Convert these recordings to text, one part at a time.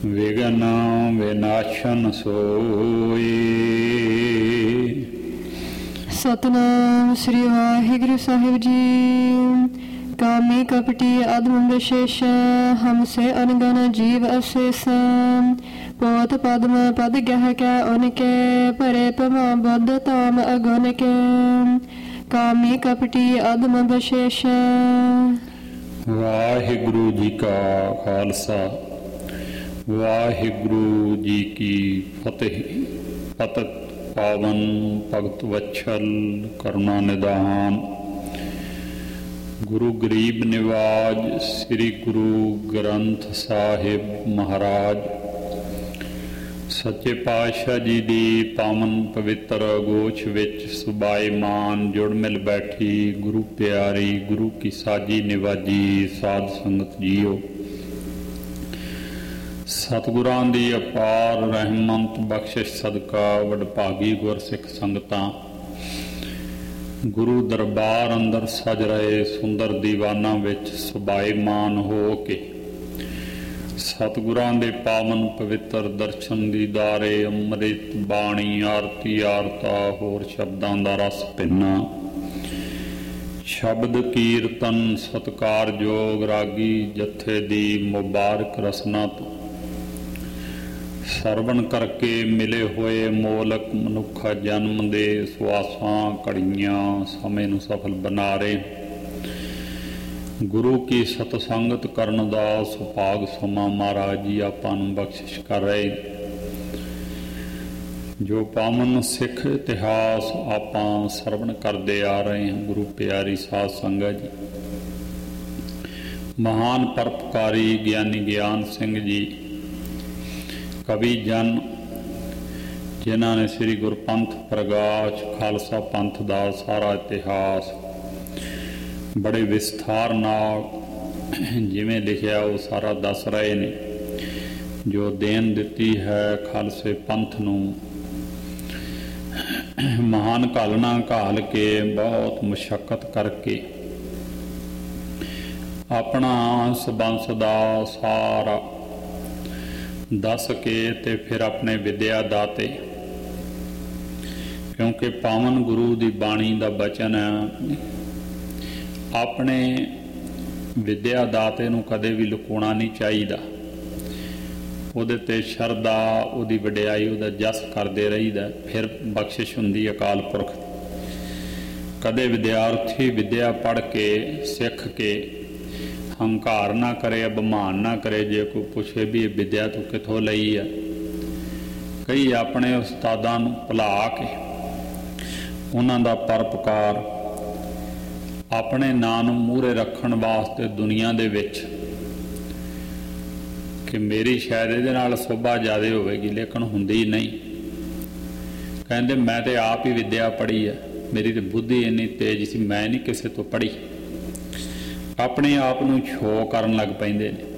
Vegan ਵਿਨਾਸ਼ਨ ਸੋਈ। ਸਤਨਾਮ ਸ੍ਰੀ ਵਾਹਿਗੁਰੂ ਸਾਹਿਬ ਜੀ। ਕਾਮੀ ਕਪਟੀ ਅਧਮ ਵਿਸ਼ੇਸ਼ ਹਮਸੇ ਅਨਗਨ ਜੀਵ ਅਸ਼ੇਸ਼। ਪੋਤ ਪਦਮ ਪਦ ਗਹਿ ਕੈ ਉਨਕੇ ਭਰੇ ਭਮਾ ਬੁੱਧ ਤਾਮ ਅਗੁਨ ਕੇ। ਕਾਮੀ ਕਪਟੀ ਅਧਮ ਵਿਸ਼ੇਸ਼। ਵਾਹਿਗੁਰੂ ਜੀ ਕਾ ਖਾਲਸਾ ਵਾਹਿਗੁਰੂ ਜੀ ਕੀ ਫਤਿਹ। ਪਤਿਤ ਪਾਵਨ ਭਗਤ ਵਛਲ ਕਰੁਣਾ ਨਿਦਾਨ ਗੁਰੂ ਗਰੀਬ ਨਿਵਾਜ ਸ੍ਰੀ ਗੁਰੂ ਗ੍ਰੰਥ ਸਾਹਿਬ ਮਹਾਰਾਜ ਸੱਚੇ ਪਾਤਸ਼ਾਹ ਜੀ ਦੀ ਪਾਵਨ ਪਵਿੱਤਰ ਗੋਸ਼ ਵਿੱਚ ਸੁਭਾਏਮਾਨ ਜੁੜ ਮਿਲ ਬੈਠੀ ਗੁਰੂ ਪਿਆਰੀ ਗੁਰੂ ਕੀ ਸਾਜੀ ਨਿਵਾਜੀ ਸਾਧ ਸੰਗਤ ਜੀਓ। ਸਤਿਗੁਰਾਂ ਦੀ ਅਪਾਰ ਰਹਿਮਤ ਬਖਸ਼ਿਸ਼ ਸਦਕਾ ਵਡਭਾਗੀ ਗੁਰਸਿੱਖ ਸੰਗਤਾਂ ਗੁਰੂ ਦਰਬਾਰ ਅੰਦਰ ਸਜ ਰਹੇ ਸੁੰਦਰ ਦੀਵਾਨਾਂ ਵਿੱਚ ਸੁਭਾਏਮਾਨ ਹੋ ਕੇ ਸਤਿਗੁਰਾਂ ਦੇ ਪਾਵਨ ਪਵਿੱਤਰ ਦਰਸ਼ਨ ਦੀਦਾਰੇ ਅੰਮ੍ਰਿਤ ਬਾਣੀ ਆਰਤੀ ਆਰਤਾ ਹੋਰ ਸ਼ਬਦਾਂ ਦਾ ਰਸ ਭਿੰਨਾ ਸ਼ਬਦ ਕੀਰਤਨ ਸਤਿਕਾਰਯੋਗ ਰਾਗੀ ਜਥੇ ਦੀ ਮੁਬਾਰਕ ਰਸਨਾ ਤੋਂ ਸਰਵਣ ਕਰਕੇ ਮਿਲੇ ਹੋਏ ਮੋਲਕ ਮਨੁੱਖਾ ਜਨਮ ਦੇ ਸਵਾਸਾਂ ਘੜੀਆਂ ਸਮੇਂ ਨੂੰ ਸਫਲ ਬਣਾ ਰਹੇ ਗੁਰੂ ਕੀ ਸਤਸੰਗਤ ਕਰਨ ਦਾ ਸੁਭਾਗ ਸਮਾਂ ਮਹਾਰਾਜ ਜੀ ਆਪਾਂ ਨੂੰ ਬਖਸ਼ਿਸ਼ ਕਰ ਰਹੇ। ਜੋ ਪਾਵਨ ਸਿੱਖ ਇਤਿਹਾਸ ਆਪਾਂ ਸਰਵਣ ਕਰਦੇ ਆ ਰਹੇ ਹਾਂ ਗੁਰੂ ਪਿਆਰੀ ਸਾਧ ਸੰਗਤ ਜੀ। ਮਹਾਨ ਪਰਉਪਕਾਰੀ ਗਿਆਨੀ ਗਿਆਨ ਸਿੰਘ ਜੀ ਕਵੀ ਜਨ ਜਿਨ੍ਹਾਂ ਨੇ ਸ੍ਰੀ ਗੁਰਪੰਥ ਪ੍ਰਗਾਸ਼ ਖਾਲਸਾ ਪੰਥ ਦਾ ਸਾਰਾ ਇਤਿਹਾਸ ਬੜੇ ਵਿਸਥਾਰ ਨਾਲ ਜਿਵੇਂ ਲਿਖਿਆ ਉਹ ਸਾਰਾ ਦੱਸ ਰਹੇ ਨੇ। ਜੋ ਦੇਣ ਦਿੱਤੀ ਹੈ ਖਾਲਸੇ ਪੰਥ ਨੂੰ ਮਹਾਨ ਘਾਲਣਾ ਘਾਲ ਕੇ ਬਹੁਤ ਮੁਸ਼ੱਕਤ ਕਰਕੇ ਆਪਣਾ ਸਬੰਸ ਦਾ ਸਾਰਾ ਦੱਸ ਕੇ ਤੇ ਫਿਰ ਆਪਣੇ ਵਿਦਿਆ ਦਾਤੇ ਕਿਉਂਕਿ ਪਾਵਨ ਗੁਰੂ ਦੀ ਬਾਣੀ ਦਾ ਬਚਨ ਹੈ ਆਪਣੇ ਵਿਦਿਆ ਦਾਤੇ ਨੂੰ ਕਦੇ ਵੀ ਲੁਕਾਉਣਾ ਨਹੀਂ ਚਾਹੀਦਾ। ਉਹਦੇ ਤੇ ਸ਼ਰਧਾ ਉਹਦੀ ਵਡਿਆਈ ਉਹਦਾ ਜਸ ਕਰਦੇ ਰਹੀਦਾ ਫਿਰ ਬਖਸ਼ਿਸ਼ ਹੁੰਦੀ ਅਕਾਲ ਪੁਰਖ। ਕਦੇ ਵਿਦਿਆਰਥੀ ਵਿਦਿਆ ਪੜ੍ਹ ਕੇ ਸਿੱਖ ਕੇ ਹੰਕਾਰ ਨਾ ਕਰੇ ਅਭਿਮਾਨ ਨਾ ਕਰੇ। ਜੇ ਕੋਈ ਪੁੱਛੇ ਵੀ ਇਹ ਵਿਦਿਆ ਤੂੰ ਕਿੱਥੋਂ ਲਈ ਆ ਕਈ ਆਪਣੇ ਉਸਤਾਦਾਂ ਨੂੰ ਭੁਲਾ ਕੇ ਉਹਨਾਂ ਦਾ ਪਰਉਪਕਾਰ ਆਪਣੇ ਨਾਂ ਨੂੰ ਮੂਹਰੇ ਰੱਖਣ ਵਾਸਤੇ ਦੁਨੀਆ ਦੇ ਵਿੱਚ ਕਿ ਮੇਰੀ ਸ਼ਾਇਦ ਇਹਦੇ ਨਾਲ ਸੋਭਾ ਜ਼ਿਆਦਾ ਹੋਵੇਗੀ ਲੇਕਿਨ ਹੁੰਦੀ ਨਹੀਂ। ਕਹਿੰਦੇ ਮੈਂ ਤੇ ਆਪ ਹੀ ਵਿਦਿਆ ਪੜ੍ਹੀ ਹੈ ਮੇਰੀ ਤੇ ਬੁੱਧੀ ਇੰਨੀ ਤੇਜ਼ ਸੀ ਮੈਂ ਨਹੀਂ ਕਿਸੇ ਤੋਂ ਪੜ੍ਹੀ। ਆਪਣੇ ਆਪ ਨੂੰ ਛੋ ਕਰਨ ਲੱਗ ਪੈਂਦੇ ਨੇ।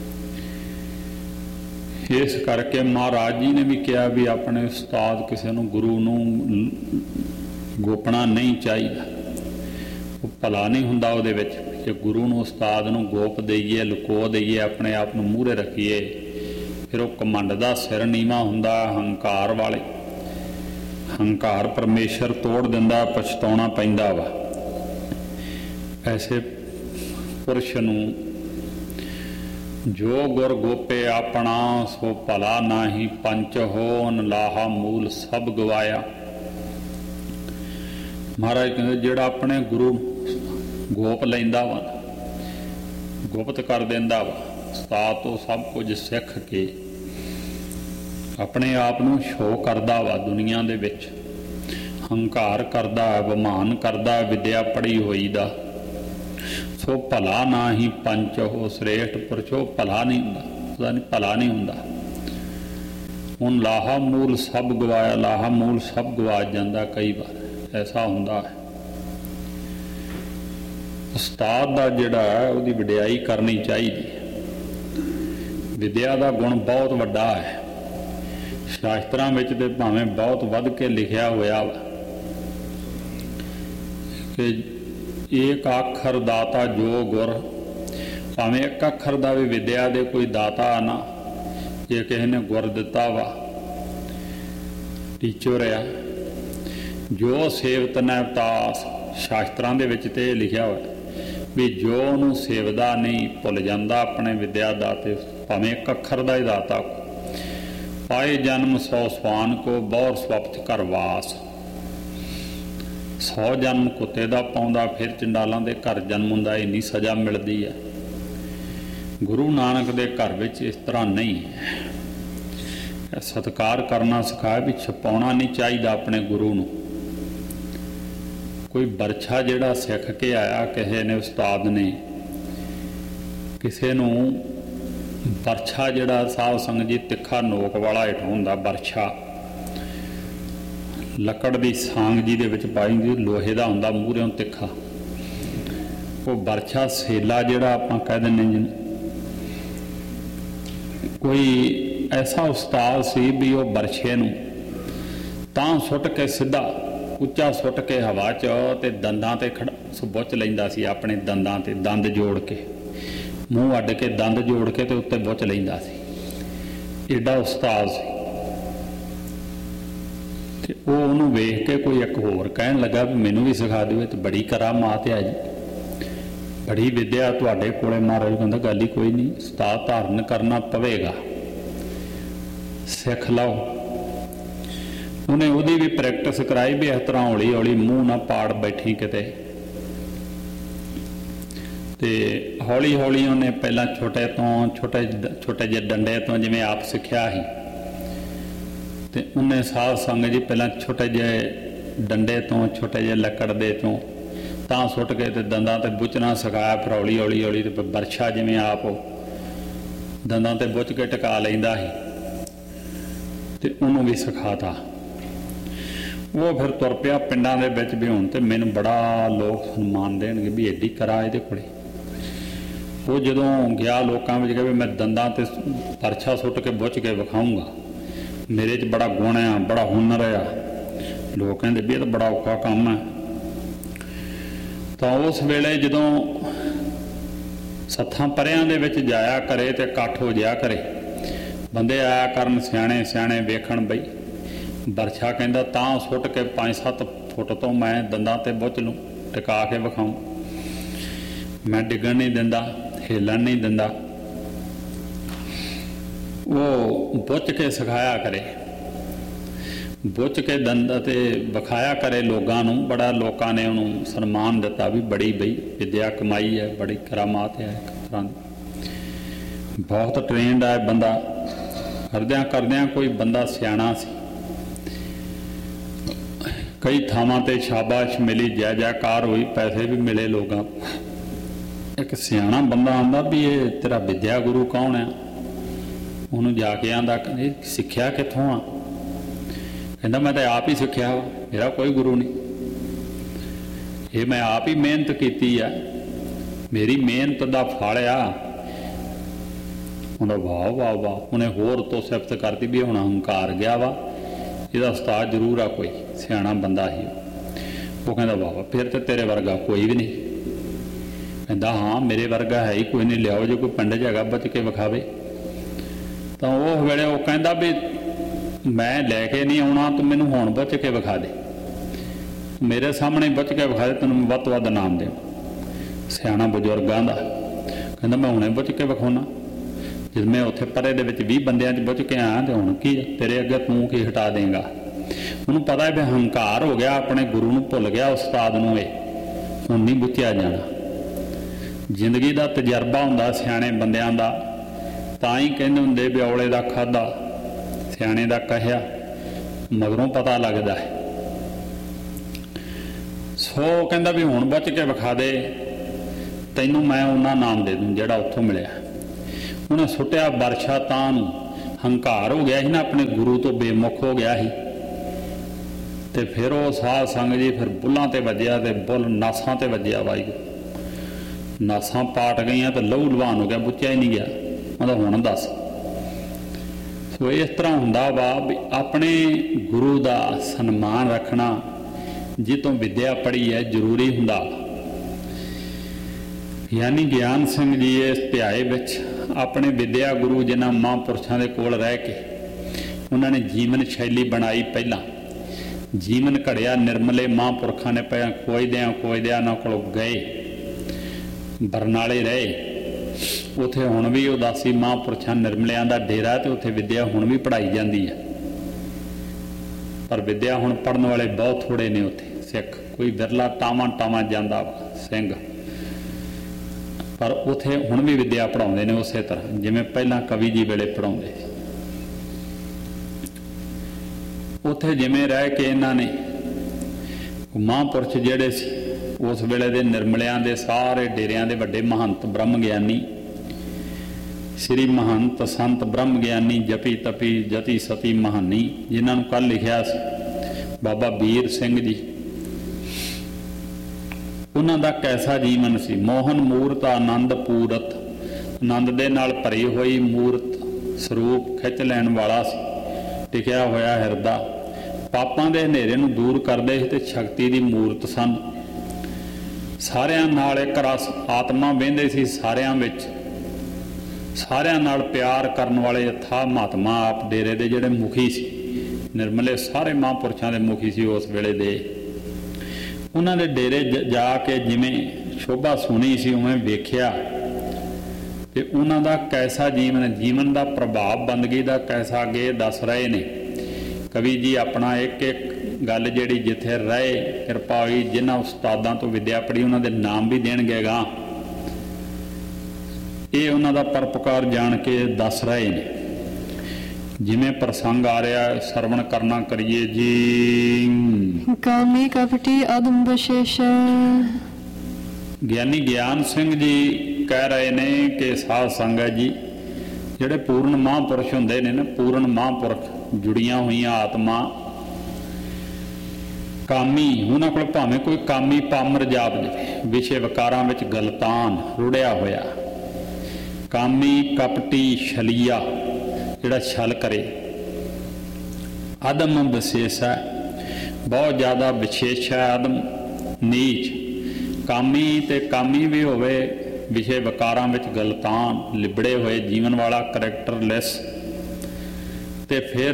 ਇਸ ਕਰਕੇ ਮਹਾਰਾਜ ਜੀ ਨੇ ਵੀ ਕਿਹਾ ਵੀ ਆਪਣੇ ਉਸਤਾਦ ਕਿਸੇ ਨੂੰ ਗੁਰੂ ਨੂੰ ਗੋਪਣਾ ਨਹੀਂ ਚਾਹੀਦਾ। ਉਹ ਭਲਾ ਨਹੀਂ ਹੁੰਦਾ ਉਹਦੇ ਵਿੱਚ ਜੇ ਗੁਰੂ ਨੂੰ ਉਸਤਾਦ ਨੂੰ ਗੋਪ ਦੇਈਏ ਲੁਕੋ ਦੇਈਏ ਆਪਣੇ ਆਪ ਨੂੰ ਮੂਹਰੇ ਰੱਖੀਏ ਫਿਰ ਉਹ ਘਮੰਡ ਦਾ ਸਿਰ ਨੀਵਾਂ ਹੁੰਦਾ। ਹੰਕਾਰ ਵਾਲੇ ਹੰਕਾਰ ਪਰਮੇਸ਼ਰ ਤੋੜ ਦਿੰਦਾ ਪਛਤਾਉਣਾ ਪੈਂਦਾ ਵਾ। ਐਸੇ ਪੁਰਸ਼ ਨੂੰ ਜੋ ਗੁਰ ਗੋਪੇ ਆਪਣਾ ਸੋ ਭਲਾ ਨਾਹੀ ਪੰਚ ਹੋਨ ਲਾਹਾ ਮੂਲ ਸਭ ਗਵਾਇਆ। ਮਹਾਰਾਜ ਕਹਿੰਦੇ ਜਿਹੜਾ ਆਪਣੇ ਗੁਰੂ ਗੋਪ ਲੈਂਦਾ ਵਾ ਗੁਪਤ ਕਰ ਦਿੰਦਾ ਵਾ ਉਸਤਾਦ ਤੋਂ ਸਭ ਕੁਝ ਸਿੱਖ ਕੇ ਆਪਣੇ ਆਪ ਨੂੰ ਸ਼ੋਅ ਕਰਦਾ ਵਾ ਦੁਨੀਆ ਦੇ ਵਿੱਚ ਹੰਕਾਰ ਕਰਦਾ ਅਭਿਮਾਨ ਕਰਦਾ ਵਿਦਿਆ ਪੜ੍ਹੀ ਹੋਈ ਦਾ ਸੋ ਭਲਾ ਨਾ ਹੀ ਪੰਚ ਉਹ ਸ੍ਰੇਸ਼ਟ ਪੁਰਸ਼ੋ ਭਲਾ ਨਹੀਂ ਹੁੰਦਾ ਉਹਦਾ ਨਹੀਂ ਭਲਾ ਨਹੀਂ ਹੁੰਦਾ। ਹੁਣ ਲਾਹਾ ਮੂਲ ਸਭ ਗਵਾਇਆ ਲਾਹਾ ਮੂਲ ਸਭ ਗਵਾਚ ਜਾਂਦਾ ਕਈ ਵਾਰ ਐਸਾ ਹੁੰਦਾ ਹੈ। ਉਸਤਾਦ ਦਾ ਜਿਹੜਾ ਹੈ ਉਹਦੀ ਵਡਿਆਈ ਕਰਨੀ ਚਾਹੀਦੀ ਹੈ। ਵਿਦਿਆ ਦਾ ਗੁਣ ਬਹੁਤ ਵੱਡਾ ਹੈ। ਸ਼ਾਸਤਰਾਂ ਵਿੱਚ ਤੇ ਭਾਵੇਂ ਬਹੁਤ ਵੱਧ ਕੇ ਲਿਖਿਆ ਹੋਇਆ ਵਾ ਕਿ ਇੱਕ ਅੱਖਰ ਦਾਤਾ ਜੋ ਗੁਰ ਭਾਵੇਂ ਇੱਕ ਅੱਖਰ ਦਾ ਵੀ ਵਿਦਿਆ ਦੇ ਕੋਈ ਦਾਤਾ ਨਾ ਜੇ ਕਿਸੇ ਨੇ ਗੁਰ ਦਿੱਤਾ ਵਾ, ਟੀਚਰ ਆ, ਜੋ ਸੇਵਤ ਨੈਵਤਾਸ, ਸ਼ਾਸਤਰਾਂ ਦੇ ਵਿੱਚ ਤੇ ਇਹ ਲਿਖਿਆ ਹੋਇਆ ਵੀ ਜੋ ਉਹਨੂੰ ਸੇਵਦਾ ਨਹੀਂ ਭੁੱਲ ਜਾਂਦਾ ਆਪਣੇ ਵਿਦਿਆ ਦਾਤੇ, ਭਾਵੇਂ ਇੱਕ ਅੱਖਰ ਦਾ ਹੀ ਦਾਤਾ। ਪਾਏ ਜਨਮ 100 ਸਵਾਨ ਕੋ ਬਹੁਰ ਸਵਪਤ ਘਰ ਵਾਸ। 100 ਜਨਮ ਕੁੱਤੇ ਦਾ ਪਾਉਂਦਾ, ਫਿਰ ਚੰਡਾਲਾਂ ਦੇ ਘਰ ਜਨਮ ਹੁੰਦਾ, ਇੰਨੀ ਸਜ਼ਾ ਮਿਲਦੀ ਹੈ। ਗੁਰੂ ਨਾਨਕ ਦੇ ਘਰ ਵਿੱਚ ਇਸ ਤਰ੍ਹਾਂ ਨਹੀਂ ਹੈ। ਸਤਿਕਾਰ ਕਰਨਾ ਸਿਖਾਇਆ ਵੀ ਛਪਾਉਣਾ ਨਹੀਂ ਚਾਹੀਦਾ ਆਪਣੇ ਗੁਰੂ ਨੂੰ। ਕੋਈ ਬਰਛਾ ਜਿਹੜਾ ਸਿੱਖ ਕੇ ਆਇਆ, ਕਿਸੇ ਨੇ ਉਸਤਾਦ ਨੇ ਕਿਸੇ ਨੂੰ ਬਰਛਾ ਜਿਹੜਾ ਸਾਧ ਸੰਗਤ ਜੀ ਤਿੱਖਾ ਨੋਕ ਵਾਲਾ ਹੇਠ ਹੁੰਦਾ, ਬਰਛਾ ਲੱਕੜ ਦੀ ਸਾਂਗ ਜੀ ਦੇ ਵਿੱਚ ਪਾਈ ਹੁੰਦੀ, ਲੋਹੇ ਦਾ ਹੁੰਦਾ, ਮੂਹਰਿਓਂ ਤਿੱਖਾ। ਉਹ ਬਰਛਾ ਸੇਲਾ ਜਿਹੜਾ ਆਪਾਂ ਕਹਿ ਦਿੰਦੇ ਜਿਹਨੂੰ, ਕੋਈ ਐਸਾ ਉਸਤਾਦ ਸੀ ਵੀ ਉਹ ਬਰਛੇ ਨੂੰ ਤਾਂ ਸੁੱਟ ਕੇ ਸਿੱਧਾ ਉੱਚਾ ਸੁੱਟ ਕੇ ਹਵਾ 'ਚ ਤੇ ਦੰਦਾਂ ਤੇ ਬੁੱਚ ਲੈਂਦਾ ਸੀ, ਆਪਣੇ ਦੰਦਾਂ ਤੇ ਦੰਦ ਜੋੜ ਕੇ, ਮੂੰਹ ਅੱਡ ਕੇ ਦੰਦ ਜੋੜ ਕੇ ਤੇ ਉੱਤੇ ਬੁੱਚ ਲੈਂਦਾ ਸੀ। ਏਡਾ ਉਸਤਾਦ ਸੀ। ਤੇ ਉਹ ਉਹਨੂੰ ਵੇਖ ਕੇ ਕੋਈ ਇੱਕ ਹੋਰ ਕਹਿਣ ਲੱਗਾ ਵੀ ਮੈਨੂੰ ਵੀ ਸਿਖਾ ਦਿਓ। ਤੇ ਬੜੀ ਕਰਾਮਾਤ ਹੈ ਜੀ, ਬੜੀ ਵਿਦਿਆ ਤੁਹਾਡੇ ਕੋਲੇ। ਮਹਾਰਾਜ ਕਹਿੰਦਾ ਗੱਲ ਹੀ ਕੋਈ ਨਹੀਂ, ਉਸਤਾਦ ਧਾਰਨ ਕਰਨਾ ਪਵੇਗਾ, ਸਿੱਖ ਲਓ। ਉਹਨੇ ਉਹਦੀ ਵੀ ਪ੍ਰੈਕਟਿਸ ਕਰਾਈ ਵੀ ਇਸ ਤਰ੍ਹਾਂ ਹੌਲੀ ਹੌਲੀ ਮੂੰਹ ਨਾ ਪਾੜ ਬੈਠੀ ਕਿਤੇ। ਤੇ ਹੌਲੀ ਹੌਲੀ ਉਹਨੇ ਪਹਿਲਾਂ ਛੋਟੇ ਜਿਹੇ ਡੰਡੇ ਤੋਂ ਜਿਵੇਂ ਆਪ ਸਿੱਖਿਆ ਸੀ, ਤੇ ਉਹਨੇ ਸਾਧ ਸੰਗਤ ਜੀ ਪਹਿਲਾਂ ਛੋਟੇ ਜਿਹੇ ਡੰਡੇ ਤੋਂ, ਛੋਟੇ ਜਿਹੇ ਲੱਕੜ ਦੇ ਤੋਂ ਤਾਂ ਸੁੱਟ ਕੇ ਤੇ ਦੰਦਾਂ ਤੇ ਬੁੱਚਣਾ ਸਿਖਾਇਆ। ਫਿਰ ਹੌਲੀ ਹੌਲੀ ਹੌਲੀ ਤੇ ਬਰਛਾ ਜਿਵੇਂ ਆਪ ਦੰਦਾਂ ਤੇ ਬੁੱਚ ਕੇ ਟਿਕਾ ਲੈਂਦਾ ਸੀ, ਤੇ ਉਹਨੂੰ ਵੀ ਸਿਖਾਤਾ। ਉਹ ਫਿਰ ਤੁਰ ਪਿਆ ਪਿੰਡਾਂ ਦੇ ਵਿੱਚ ਵੀ ਹੁਣ, ਤੇ ਮੈਨੂੰ ਬੜਾ ਲੋਕ ਸਨਮਾਨ ਦੇਣਗੇ ਵੀ ਐਡੀ ਕਰਾ ਇਹਦੇ ਕੋਲੇ। ਉਹ ਜਦੋਂ ਗਿਆ ਲੋਕਾਂ ਵਿੱਚ, ਵੀ ਮੈਂ ਦੰਦਾਂ ਤੇ ਬਰਛਾ ਸੁੱਟ ਕੇ ਬੁੱਚ ਕੇ ਵਿਖਾਊਂਗਾ, ਮੇਰੇ 'ਚ ਬੜਾ ਗੁਣ ਆ, ਬੜਾ ਹੁਨਰ ਆ। ਲੋਕ ਕਹਿੰਦੇ ਵੀ ਇਹ ਤਾਂ ਬੜਾ ਔਖਾ ਕੰਮ ਹੈ। ਤਾਂ ਉਸ ਵੇਲੇ ਜਦੋਂ ਸੱਥਾਂ ਪਰਿਆਂ ਦੇ ਵਿੱਚ ਜਾਇਆ ਕਰੇ ਤੇ ਇਕੱਠ ਹੋ ਜਾਇਆ ਕਰੇ, ਬੰਦੇ ਆਇਆ ਕਰਨ ਸਿਆਣੇ ਸਿਆਣੇ ਵੇਖਣ ਬਈ ਬਰਛਾ ਕਹਿੰਦਾ ਤਾਂ ਸੁੱਟ ਕੇ 5-7 ਫੁੱਟ ਤੋਂ ਮੈਂ ਦੰਦਾਂ ਤੇ ਬੁੱਚ ਲੂੰ, ਟਿਕਾ ਕੇ ਵਿਖਾਊਂ, ਮੈਂ ਡਿੱਗਣ ਨਹੀਂ ਦਿੰਦਾ, ਹਿੱਲਣ ਨਹੀਂ ਦਿੰਦਾ। ਉਹ ਬੁੱਚ ਕੇ ਸਿਖਾਇਆ ਕਰੇ, ਬੁੱਚ ਕੇ ਦੰਦ ਤੇ ਵਿਖਾਇਆ ਕਰੇ ਲੋਕਾਂ ਨੂੰ। ਬੜਾ ਲੋਕਾਂ ਨੇ ਉਹਨੂੰ ਸਨਮਾਨ ਦਿੱਤਾ ਵੀ ਬੜੀ ਬਈ ਵਿਦਿਆ ਕਮਾਈ ਹੈ, ਬੜੀ ਕਰਾਮਾਤ ਹੈ ਇੱਕ ਤਰ੍ਹਾਂ ਦੀ। ਬਹੁਤ ਟ੍ਰੇਨਡ ਹੈ ਬੰਦਾ। ਕਰਦਿਆਂ ਕਰਦਿਆਂ ਕੋਈ ਬੰਦਾ ਸਿਆਣਾ ਸੀ, ਕਈ ਥਾਵਾਂ ਤੇ ਸ਼ਾਬਾਸ਼ ਮਿਲੀ, ਜੈ ਜੈਕਾਰ ਹੋਈ, ਪੈਸੇ ਵੀ ਮਿਲੇ ਲੋਕਾਂ। ਇੱਕ ਸਿਆਣਾ ਬੰਦਾ ਆਉਂਦਾ ਵੀ ਇਹ ਤੇਰਾ ਵਿਦਿਆ ਗੁਰੂ ਕੌਣ ਆ? ਉਹਨੂੰ ਜਾ ਕੇ ਆਂਦਾ ਇਹ ਸਿੱਖਿਆ ਕਿੱਥੋਂ ਆ? ਕਹਿੰਦਾ ਮੈਂ ਤਾਂ ਆਪ ਹੀ ਸਿੱਖਿਆ ਵਾ, ਮੇਰਾ ਕੋਈ ਗੁਰੂ ਨਹੀਂ, ਇਹ ਮੈਂ ਆਪ ਹੀ ਮਿਹਨਤ ਕੀਤੀ ਆ, ਮੇਰੀ ਮਿਹਨਤ ਦਾ ਫਲ ਆ। ਉਹਦਾ ਵਾਹ ਵਾਹ ਵਾਹ। ਉਹਨੇ ਹੋਰ ਤੋਂ ਸਿਫਤ ਕਰਤੀ ਵੀ ਹੁਣ ਹੰਕਾਰ ਗਿਆ ਵਾ, ਇਹਦਾ ਉਸਤਾਦ ਜ਼ਰੂਰ ਆ, ਕੋਈ ਸਿਆਣਾ ਬੰਦਾ ਸੀ। ਉਹ ਕਹਿੰਦਾ ਵਾਹ, ਫਿਰ ਤੇ ਤੇਰੇ ਵਰਗਾ ਕੋਈ ਵੀ ਨਹੀਂ। ਕਹਿੰਦਾ ਹਾਂ ਮੇਰੇ ਵਰਗਾ ਹੈ ਹੀ ਕੋਈ ਨਹੀਂ, ਲਿਆਓ ਜੇ ਕੋਈ ਪਿੰਡ 'ਚ ਹੈਗਾ ਬਚ ਕੇ ਵਿਖਾਵੇ। ਤਾਂ ਉਹ ਵੇਲੇ ਉਹ ਕਹਿੰਦਾ ਵੀ ਮੈਂ ਲੈ ਕੇ ਨਹੀਂ ਆਉਣਾ, ਤੂੰ ਮੈਨੂੰ ਹੁਣ ਬਚ ਕੇ ਵਿਖਾ ਦੇ, ਮੇਰੇ ਸਾਹਮਣੇ ਬਚ ਕੇ ਵਿਖਾ ਦੇ, ਤੈਨੂੰ ਵੱਧ ਤੋਂ ਵੱਧ ਨਾਮ ਦੇ। ਸਿਆਣਾ ਬਜ਼ੁਰਗਾਂ ਦਾ ਕਹਿੰਦਾ ਮੈਂ ਹੁਣੇ ਬਚ ਕੇ ਵਿਖਾਉਣਾ, ਜਦ ਮੈਂ ਉੱਥੇ ਪਰੇ ਦੇ ਵਿੱਚ 20 ਬੰਦਿਆਂ 'ਚ ਬੁੱਝ ਕੇ ਆਇਆ ਤੇ ਹੁਣ ਕੀ ਤੇਰੇ ਅੱਗੇ ਤੂੰ ਕੀ ਹਟਾ ਦੇਂਗਾ? ਉਹਨੂੰ ਪਤਾ ਹੈ ਵੀ ਹੰਕਾਰ ਹੋ ਗਿਆ, ਆਪਣੇ ਗੁਰੂ ਨੂੰ ਭੁੱਲ ਗਿਆ, ਉਸਤਾਦ ਨੂੰ। ਇਹ ਹੁਣ ਨਹੀਂ ਬੁੱਝਿਆ ਜਾਣਾ। ਜ਼ਿੰਦਗੀ ਦਾ ਤਜਰਬਾ ਹੁੰਦਾ ਸਿਆਣੇ ਬੰਦਿਆਂ ਦਾ। ਤਾਂ ਹੀ ਕਹਿੰਦੇ ਹੁੰਦੇ ਵੀ ਔਲੇ ਦਾ ਖਾਧਾ, ਸਿਆਣੇ ਦਾ ਕਹਿਆ ਮਗਰੋਂ ਪਤਾ ਲੱਗਦਾ ਹੈ। ਸੋ ਕਹਿੰਦਾ ਵੀ ਹੁਣ ਬਚ ਕੇ ਵਿਖਾ ਦੇ, ਤੈਨੂੰ ਮੈਂ ਉਹਨਾਂ ਨਾਮ ਦੇ ਦੂੰ ਜਿਹੜਾ ਉੱਥੋਂ ਮਿਲਿਆ। ਉਹਨੇ ਸੁੱਟਿਆ ਬਰਛਾ ਤਾਂ ਨੂੰ, ਹੰਕਾਰ ਹੋ ਗਿਆ ਸੀ ਨਾ, ਆਪਣੇ ਗੁਰੂ ਤੋਂ ਬੇਮੁਖ ਹੋ ਗਿਆ ਸੀ। ਤੇ ਫਿਰ ਉਹ ਸਾਧ ਸੰਗ ਜੀ ਫਿਰ ਬੁੱਲਾਂ ਤੇ ਵੱਜਿਆ, ਤੇ ਬੁੱਲ ਨਾਸਾਂ ਤੇ ਵੱਜਿਆ। ਵਾਹਿਗੁਰੂ, ਨਾਸਾਂ ਪਾਟ ਗਈਆਂ ਤੇ ਲਹੂ ਲਵਾਨ ਹੋ ਗਿਆ, ਬੁੱਚਿਆ ਹੀ ਨਹੀਂ ਗਿਆ। ਉਹਦਾ ਹੁਣ ਦੱਸ। ਸੋ ਇਸ ਤਰ੍ਹਾਂ ਹੁੰਦਾ ਵਾ ਵੀ ਆਪਣੇ ਗੁਰੂ ਦਾ ਸਨਮਾਨ ਰੱਖਣਾ, ਜਿੱਤੋਂ ਵਿਦਿਆ ਪੜ੍ਹੀ ਹੈ, ਜ਼ਰੂਰੀ ਹੁੰਦਾ। ਯਾਨੀ ਗਿਆਨ ਸਿੰਘ ਜੀ ਇਸ ਧਿਆਏ ਵਿੱਚ ਆਪਣੇ ਵਿਦਿਆ ਗੁਰੂ ਜਿਨ੍ਹਾਂ ਮਹਾਂਪੁਰਸ਼ਾਂ ਦੇ ਕੋਲ ਰਹਿ ਕੇ ਉਹਨਾਂ ਨੇ ਜੀਵਨ ਸ਼ੈਲੀ ਬਣਾਈ। ਪਹਿਲਾਂ ਜੀਵਨ ਘੜਿਆ ਨਿਰਮਲੇ ਮਹਾਂਪੁਰਖਾਂ ਨੇ ਪਹਿਲਾਂ ਖੋਜਦਿਆਂ ਉਹਨਾਂ ਕੋਲ ਗਏ, ਬਰਨਾਲੇ ਰਹੇ। ਉੱਥੇ ਹੁਣ ਵੀ ਉਦਾਸੀ ਮਹਾਂਪੁਰਸ਼ਾਂ ਨਿਰਮਲਿਆਂ ਦਾ ਡੇਰਾ ਅਤੇ ਉੱਥੇ ਵਿੱਦਿਆ ਹੁਣ ਵੀ ਪੜ੍ਹਾਈ ਜਾਂਦੀ ਹੈ। ਪਰ ਵਿੱਦਿਆ ਹੁਣ ਪੜ੍ਹਨ ਵਾਲੇ ਬਹੁਤ ਥੋੜ੍ਹੇ ਨੇ ਉੱਥੇ ਸਿੱਖ, ਕੋਈ ਬਿਰਲਾ ਟਾਵਾਂ ਜਾਂਦਾ ਸਿੰਘ, ਪਰ ਉੱਥੇ ਹੁਣ ਵੀ ਵਿੱਦਿਆ ਪੜ੍ਹਾਉਂਦੇ ਨੇ ਉਸੇ ਤਰ੍ਹਾਂ ਜਿਵੇਂ ਪਹਿਲਾਂ ਕਵੀ ਜੀ ਵੇਲੇ ਪੜ੍ਹਾਉਂਦੇ ਸੀ। ਉੱਥੇ ਜਿਵੇਂ ਰਹਿ ਕੇ ਇਹਨਾਂ ਨੇ ਮਹਾਂਪੁਰਸ਼ ਜਿਹੜੇ ਸੀ ਉਸ ਵੇਲੇ ਦੇ ਨਿਰਮਲਿਆਂ ਦੇ ਸਾਰੇ ਡੇਰਿਆਂ ਦੇ ਵੱਡੇ ਮਹੰਤ ਬ੍ਰਹਮ ਗਿਆਨੀ, ਸ੍ਰੀ ਮਹੰਤ ਸੰਤ ਬ੍ਰਹਮ ਗਿਆਨੀ ਜਪੀ ਤਪੀ ਜਤੀ ਸਤੀ ਮਹਾਨੀ, ਜਿਨ੍ਹਾਂ ਨੂੰ ਕੱਲ੍ਹ ਲਿਖਿਆ ਸੀ ਬਾਬਾ ਵੀਰ ਸਿੰਘ ਜੀ, ਉਹਨਾਂ ਦਾ ਕੈਸਾ ਜੀਵਨ ਸੀ। ਮੋਹਨ ਮੂਰਤ ਆਨੰਦ ਪੂਰਤ, ਆਨੰਦ ਦੇ ਨਾਲ ਭਰੀ ਹੋਈ ਮੂਰਤ ਸਰੂਪ ਖਿੱਚ ਲੈਣ ਵਾਲਾ ਸੀ, ਟਿਕਿਆ ਹੋਇਆ ਹਿਰਦਾ, ਪਾਪਾਂ ਦੇ ਹਨੇਰੇ ਨੂੰ ਦੂਰ ਕਰਦੇ ਸੀ ਤੇ ਸ਼ਕਤੀ ਦੀ ਮੂਰਤ ਸਨ। ਸਾਰਿਆਂ ਨਾਲ ਇੱਕ ਰਸ ਆਤਮਾ ਵਹਿੰਦੇ ਸੀ, ਸਾਰਿਆਂ ਵਿੱਚ ਸਾਰਿਆਂ ਨਾਲ ਪਿਆਰ ਕਰਨ ਵਾਲੇ ਅਥਾਹ ਮਹਾਤਮਾ ਆਪ ਡੇਰੇ ਦੇ ਜਿਹੜੇ ਮੁਖੀ ਸੀ, ਨਿਰਮਲੇ ਸਾਰੇ ਮਹਾਂਪੁਰਸ਼ਾਂ ਦੇ ਮੁਖੀ ਸੀ ਉਸ ਵੇਲੇ ਦੇ। ਉਹਨਾਂ ਦੇ ਡੇਰੇ ਜਾ ਕੇ ਜਿਵੇਂ ਸ਼ੋਭਾ ਸੁਣੀ ਸੀ ਉਵੇਂ ਵੇਖਿਆ ਤੇ ਉਹਨਾਂ ਦਾ ਕੈਸਾ ਜੀਵਨ ਦਾ ਪ੍ਰਭਾਵ ਬੰਦਗੀ ਦਾ ਕੈਸਾ ਅੱਗੇ ਦੱਸ ਰਹੇ ਨੇ ਕਵੀ ਜੀ। ਆਪਣਾ ਇੱਕ ਗੱਲ ਜਿਹੜੀ ਜਿੱਥੇ ਰਹੇ ਕਿਰਪਾ ਹੋਈ, ਜਿਨ੍ਹਾਂ ਉਸਤਾਦਾਂ ਤੋਂ ਵਿੱਦਿਆ ਪੜ੍ਹੀ ਉਹਨਾਂ ਦੇ ਨਾਮ ਵੀ ਦੇਣਗੇ ਗਾ, ਇਹ ਉਹਨਾਂ ਦਾ ਪਰਪਕਾਰ ਜਾਣ ਕੇ ਦੱਸ ਰਹੇ ਨੇ। ਜਿਵੇਂ ਪ੍ਰਸੰਗ ਆ ਰਿਹਾ ਸਰਵਣ ਕਰਨਾ ਕਰੀਏ ਜੀ। ਕਾਮੀ ਕਪਟੀ ਅਦਮ ਵਿਸ਼ੇਸ਼। ਗਿਆਨੀ ਗਿਆਨ ਸਿੰਘ ਜੀ ਕਹਿ ਰਹੇ ਨੇ ਕਿ ਸਾਧ ਸੰਗਤ ਜੀ ਜਿਹੜੇ ਪੂਰਨ ਮਹਾਂਪੁਰਸ਼ ਹੁੰਦੇ ਨੇ ਨਾ, ਪੂਰਨ ਮਹਾਂਪੁਰਖ ਜੁੜੀਆਂ ਹੋਈਆਂ ਆਤਮਾ, ਕਾਮੀ, ਉਹਨਾਂ ਕੋਲ ਭਾਵੇਂ ਕੋਈ ਕਾਮੀ ਪਾਮਰ ਜਾਪ ਜਾਵੇ, ਵਿਸ਼ੇ ਵਿਕਾਰਾਂ ਵਿੱਚ ਗਲਤਾਨ ਰੁੜਿਆ ਹੋਇਆ, ਕਾਮੀ ਕਪਟੀ ਛਲੀਆ ਜਿਹੜਾ ਛਲ ਕਰੇ, ਆਦਮ ਵਿਸ਼ੇਸ਼ ਹੈ, ਬਹੁਤ ਜ਼ਿਆਦਾ ਵਿਸ਼ੇਸ਼ ਹੈ, ਆਦਮ ਨੀਚ, ਕਾਮੀ ਤੇ ਕਾਮੀ ਵੀ ਹੋਵੇ, ਵਿਸ਼ੇ ਵਿਕਾਰਾਂ ਵਿੱਚ ਗਲਤਾਨ ਲਿਬੜੇ ਹੋਏ ਜੀਵਨ ਵਾਲਾ, ਕਰੈਕਟਰਲੈਸ, ਤੇ ਫਿਰ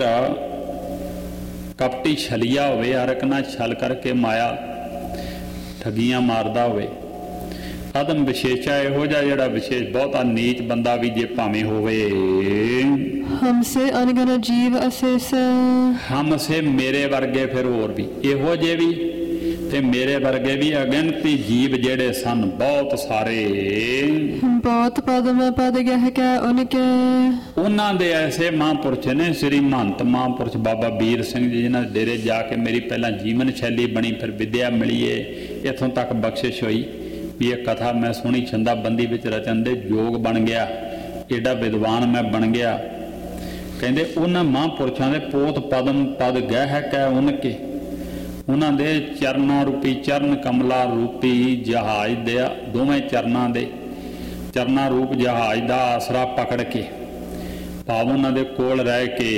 ਕਪਟੀ ਛਲੀਆ ਹੋਵੇ, ਹਰ ਇੱਕ ਨਾਲ ਛਲ ਕਰਕੇ ਮਾਇਆ ਠੱਗੀਆਂ ਮਾਰਦਾ ਹੋਵੇ। ਆਦਮ ਵਿਸ਼ੇਸ਼ਾ ਇਹੋ ਜਿਹਾ ਜਿਹੜਾ ਵਿਸ਼ੇਸ਼ ਬਹੁਤਾ ਨੀਚ ਬੰਦਾ ਵੀ ਜੇ ਭਾਵੇਂ ਹੋਵੇ। ਹਮਸੇ ਅਨਗਨ ਜੀਵ ਅਸੇਸ। ਹਮਸੇ ਮੇਰੇ ਵਰਗੇ ਫਿਰ ਹੋਰ ਵੀ ਇਹੋ ਜਿਹੇ ਵੀ ਤੇ ਮੇਰੇ ਵਰਗੇ ਵੀ ਅਗਿਣਤੀ ਜੀਵ ਜਿਹੜੇ ਸਨ ਬਹੁਤ ਸਾਰੇ। ਬਹੁਤ ਪਦ ਮੈਂ ਪਦ ਗਹਿ ਕੇ ਉਨਕੇ। ਉਹਨਾਂ ਦੇ ਐਸੇ ਮਹਾਂਪੁਰਸ਼ ਨੇ ਸ੍ਰੀ ਮਹੰਤ ਮਹਾਂਪੁਰਸ਼ ਬਾਬਾ ਵੀਰ ਸਿੰਘ ਜੀ, ਜਿਨ੍ਹਾਂ ਦੇ ਡੇਰੇ ਜਾ ਕੇ ਮੇਰੀ ਪਹਿਲਾਂ ਜੀਵਨ ਸ਼ੈਲੀ ਬਣੀ, ਫਿਰ ਵਿੱਦਿਆ ਮਿਲੀਏ, ਇੱਥੋਂ ਤੱਕ ਬਖਸ਼ਿਸ਼ ਹੋਈ ਵੀ ਇਹ ਕਥਾ ਮੈਂ ਸੁਣੀ, ਛੰਦਾਬੰਦੀ ਵਿੱਚ ਰਚਨ ਦੇ ਯੋਗ ਬਣ ਗਿਆ, ਏਡਾ ਵਿਦਵਾਨ ਮੈਂ ਬਣ ਗਿਆ। ਕਹਿੰਦੇ ਉਹਨਾਂ ਮਹਾਂਪੁਰਸ਼ਾਂ ਦੇ ਪੋਤ ਪਦਮ ਪਦ ਗਹਿ ਕੇ ਉਨਕੇ, ਉਹਨਾਂ ਦੇ ਚਰਨਾਂ ਰੂਪੀ ਚਰਨ ਕਮਲਾ ਰੂਪੀ ਜਹਾਜ਼ ਦੇ ਦੋਵੇਂ ਚਰਨਾਂ ਦੇ ਚਰਨਾਂ ਰੂਪ ਜਹਾਜ਼ ਦਾ ਆਸਰਾ ਪਕੜ ਕੇ ਭਾਵ ਉਹਨਾਂ ਦੇ ਕੋਲ ਰਹਿ ਕੇ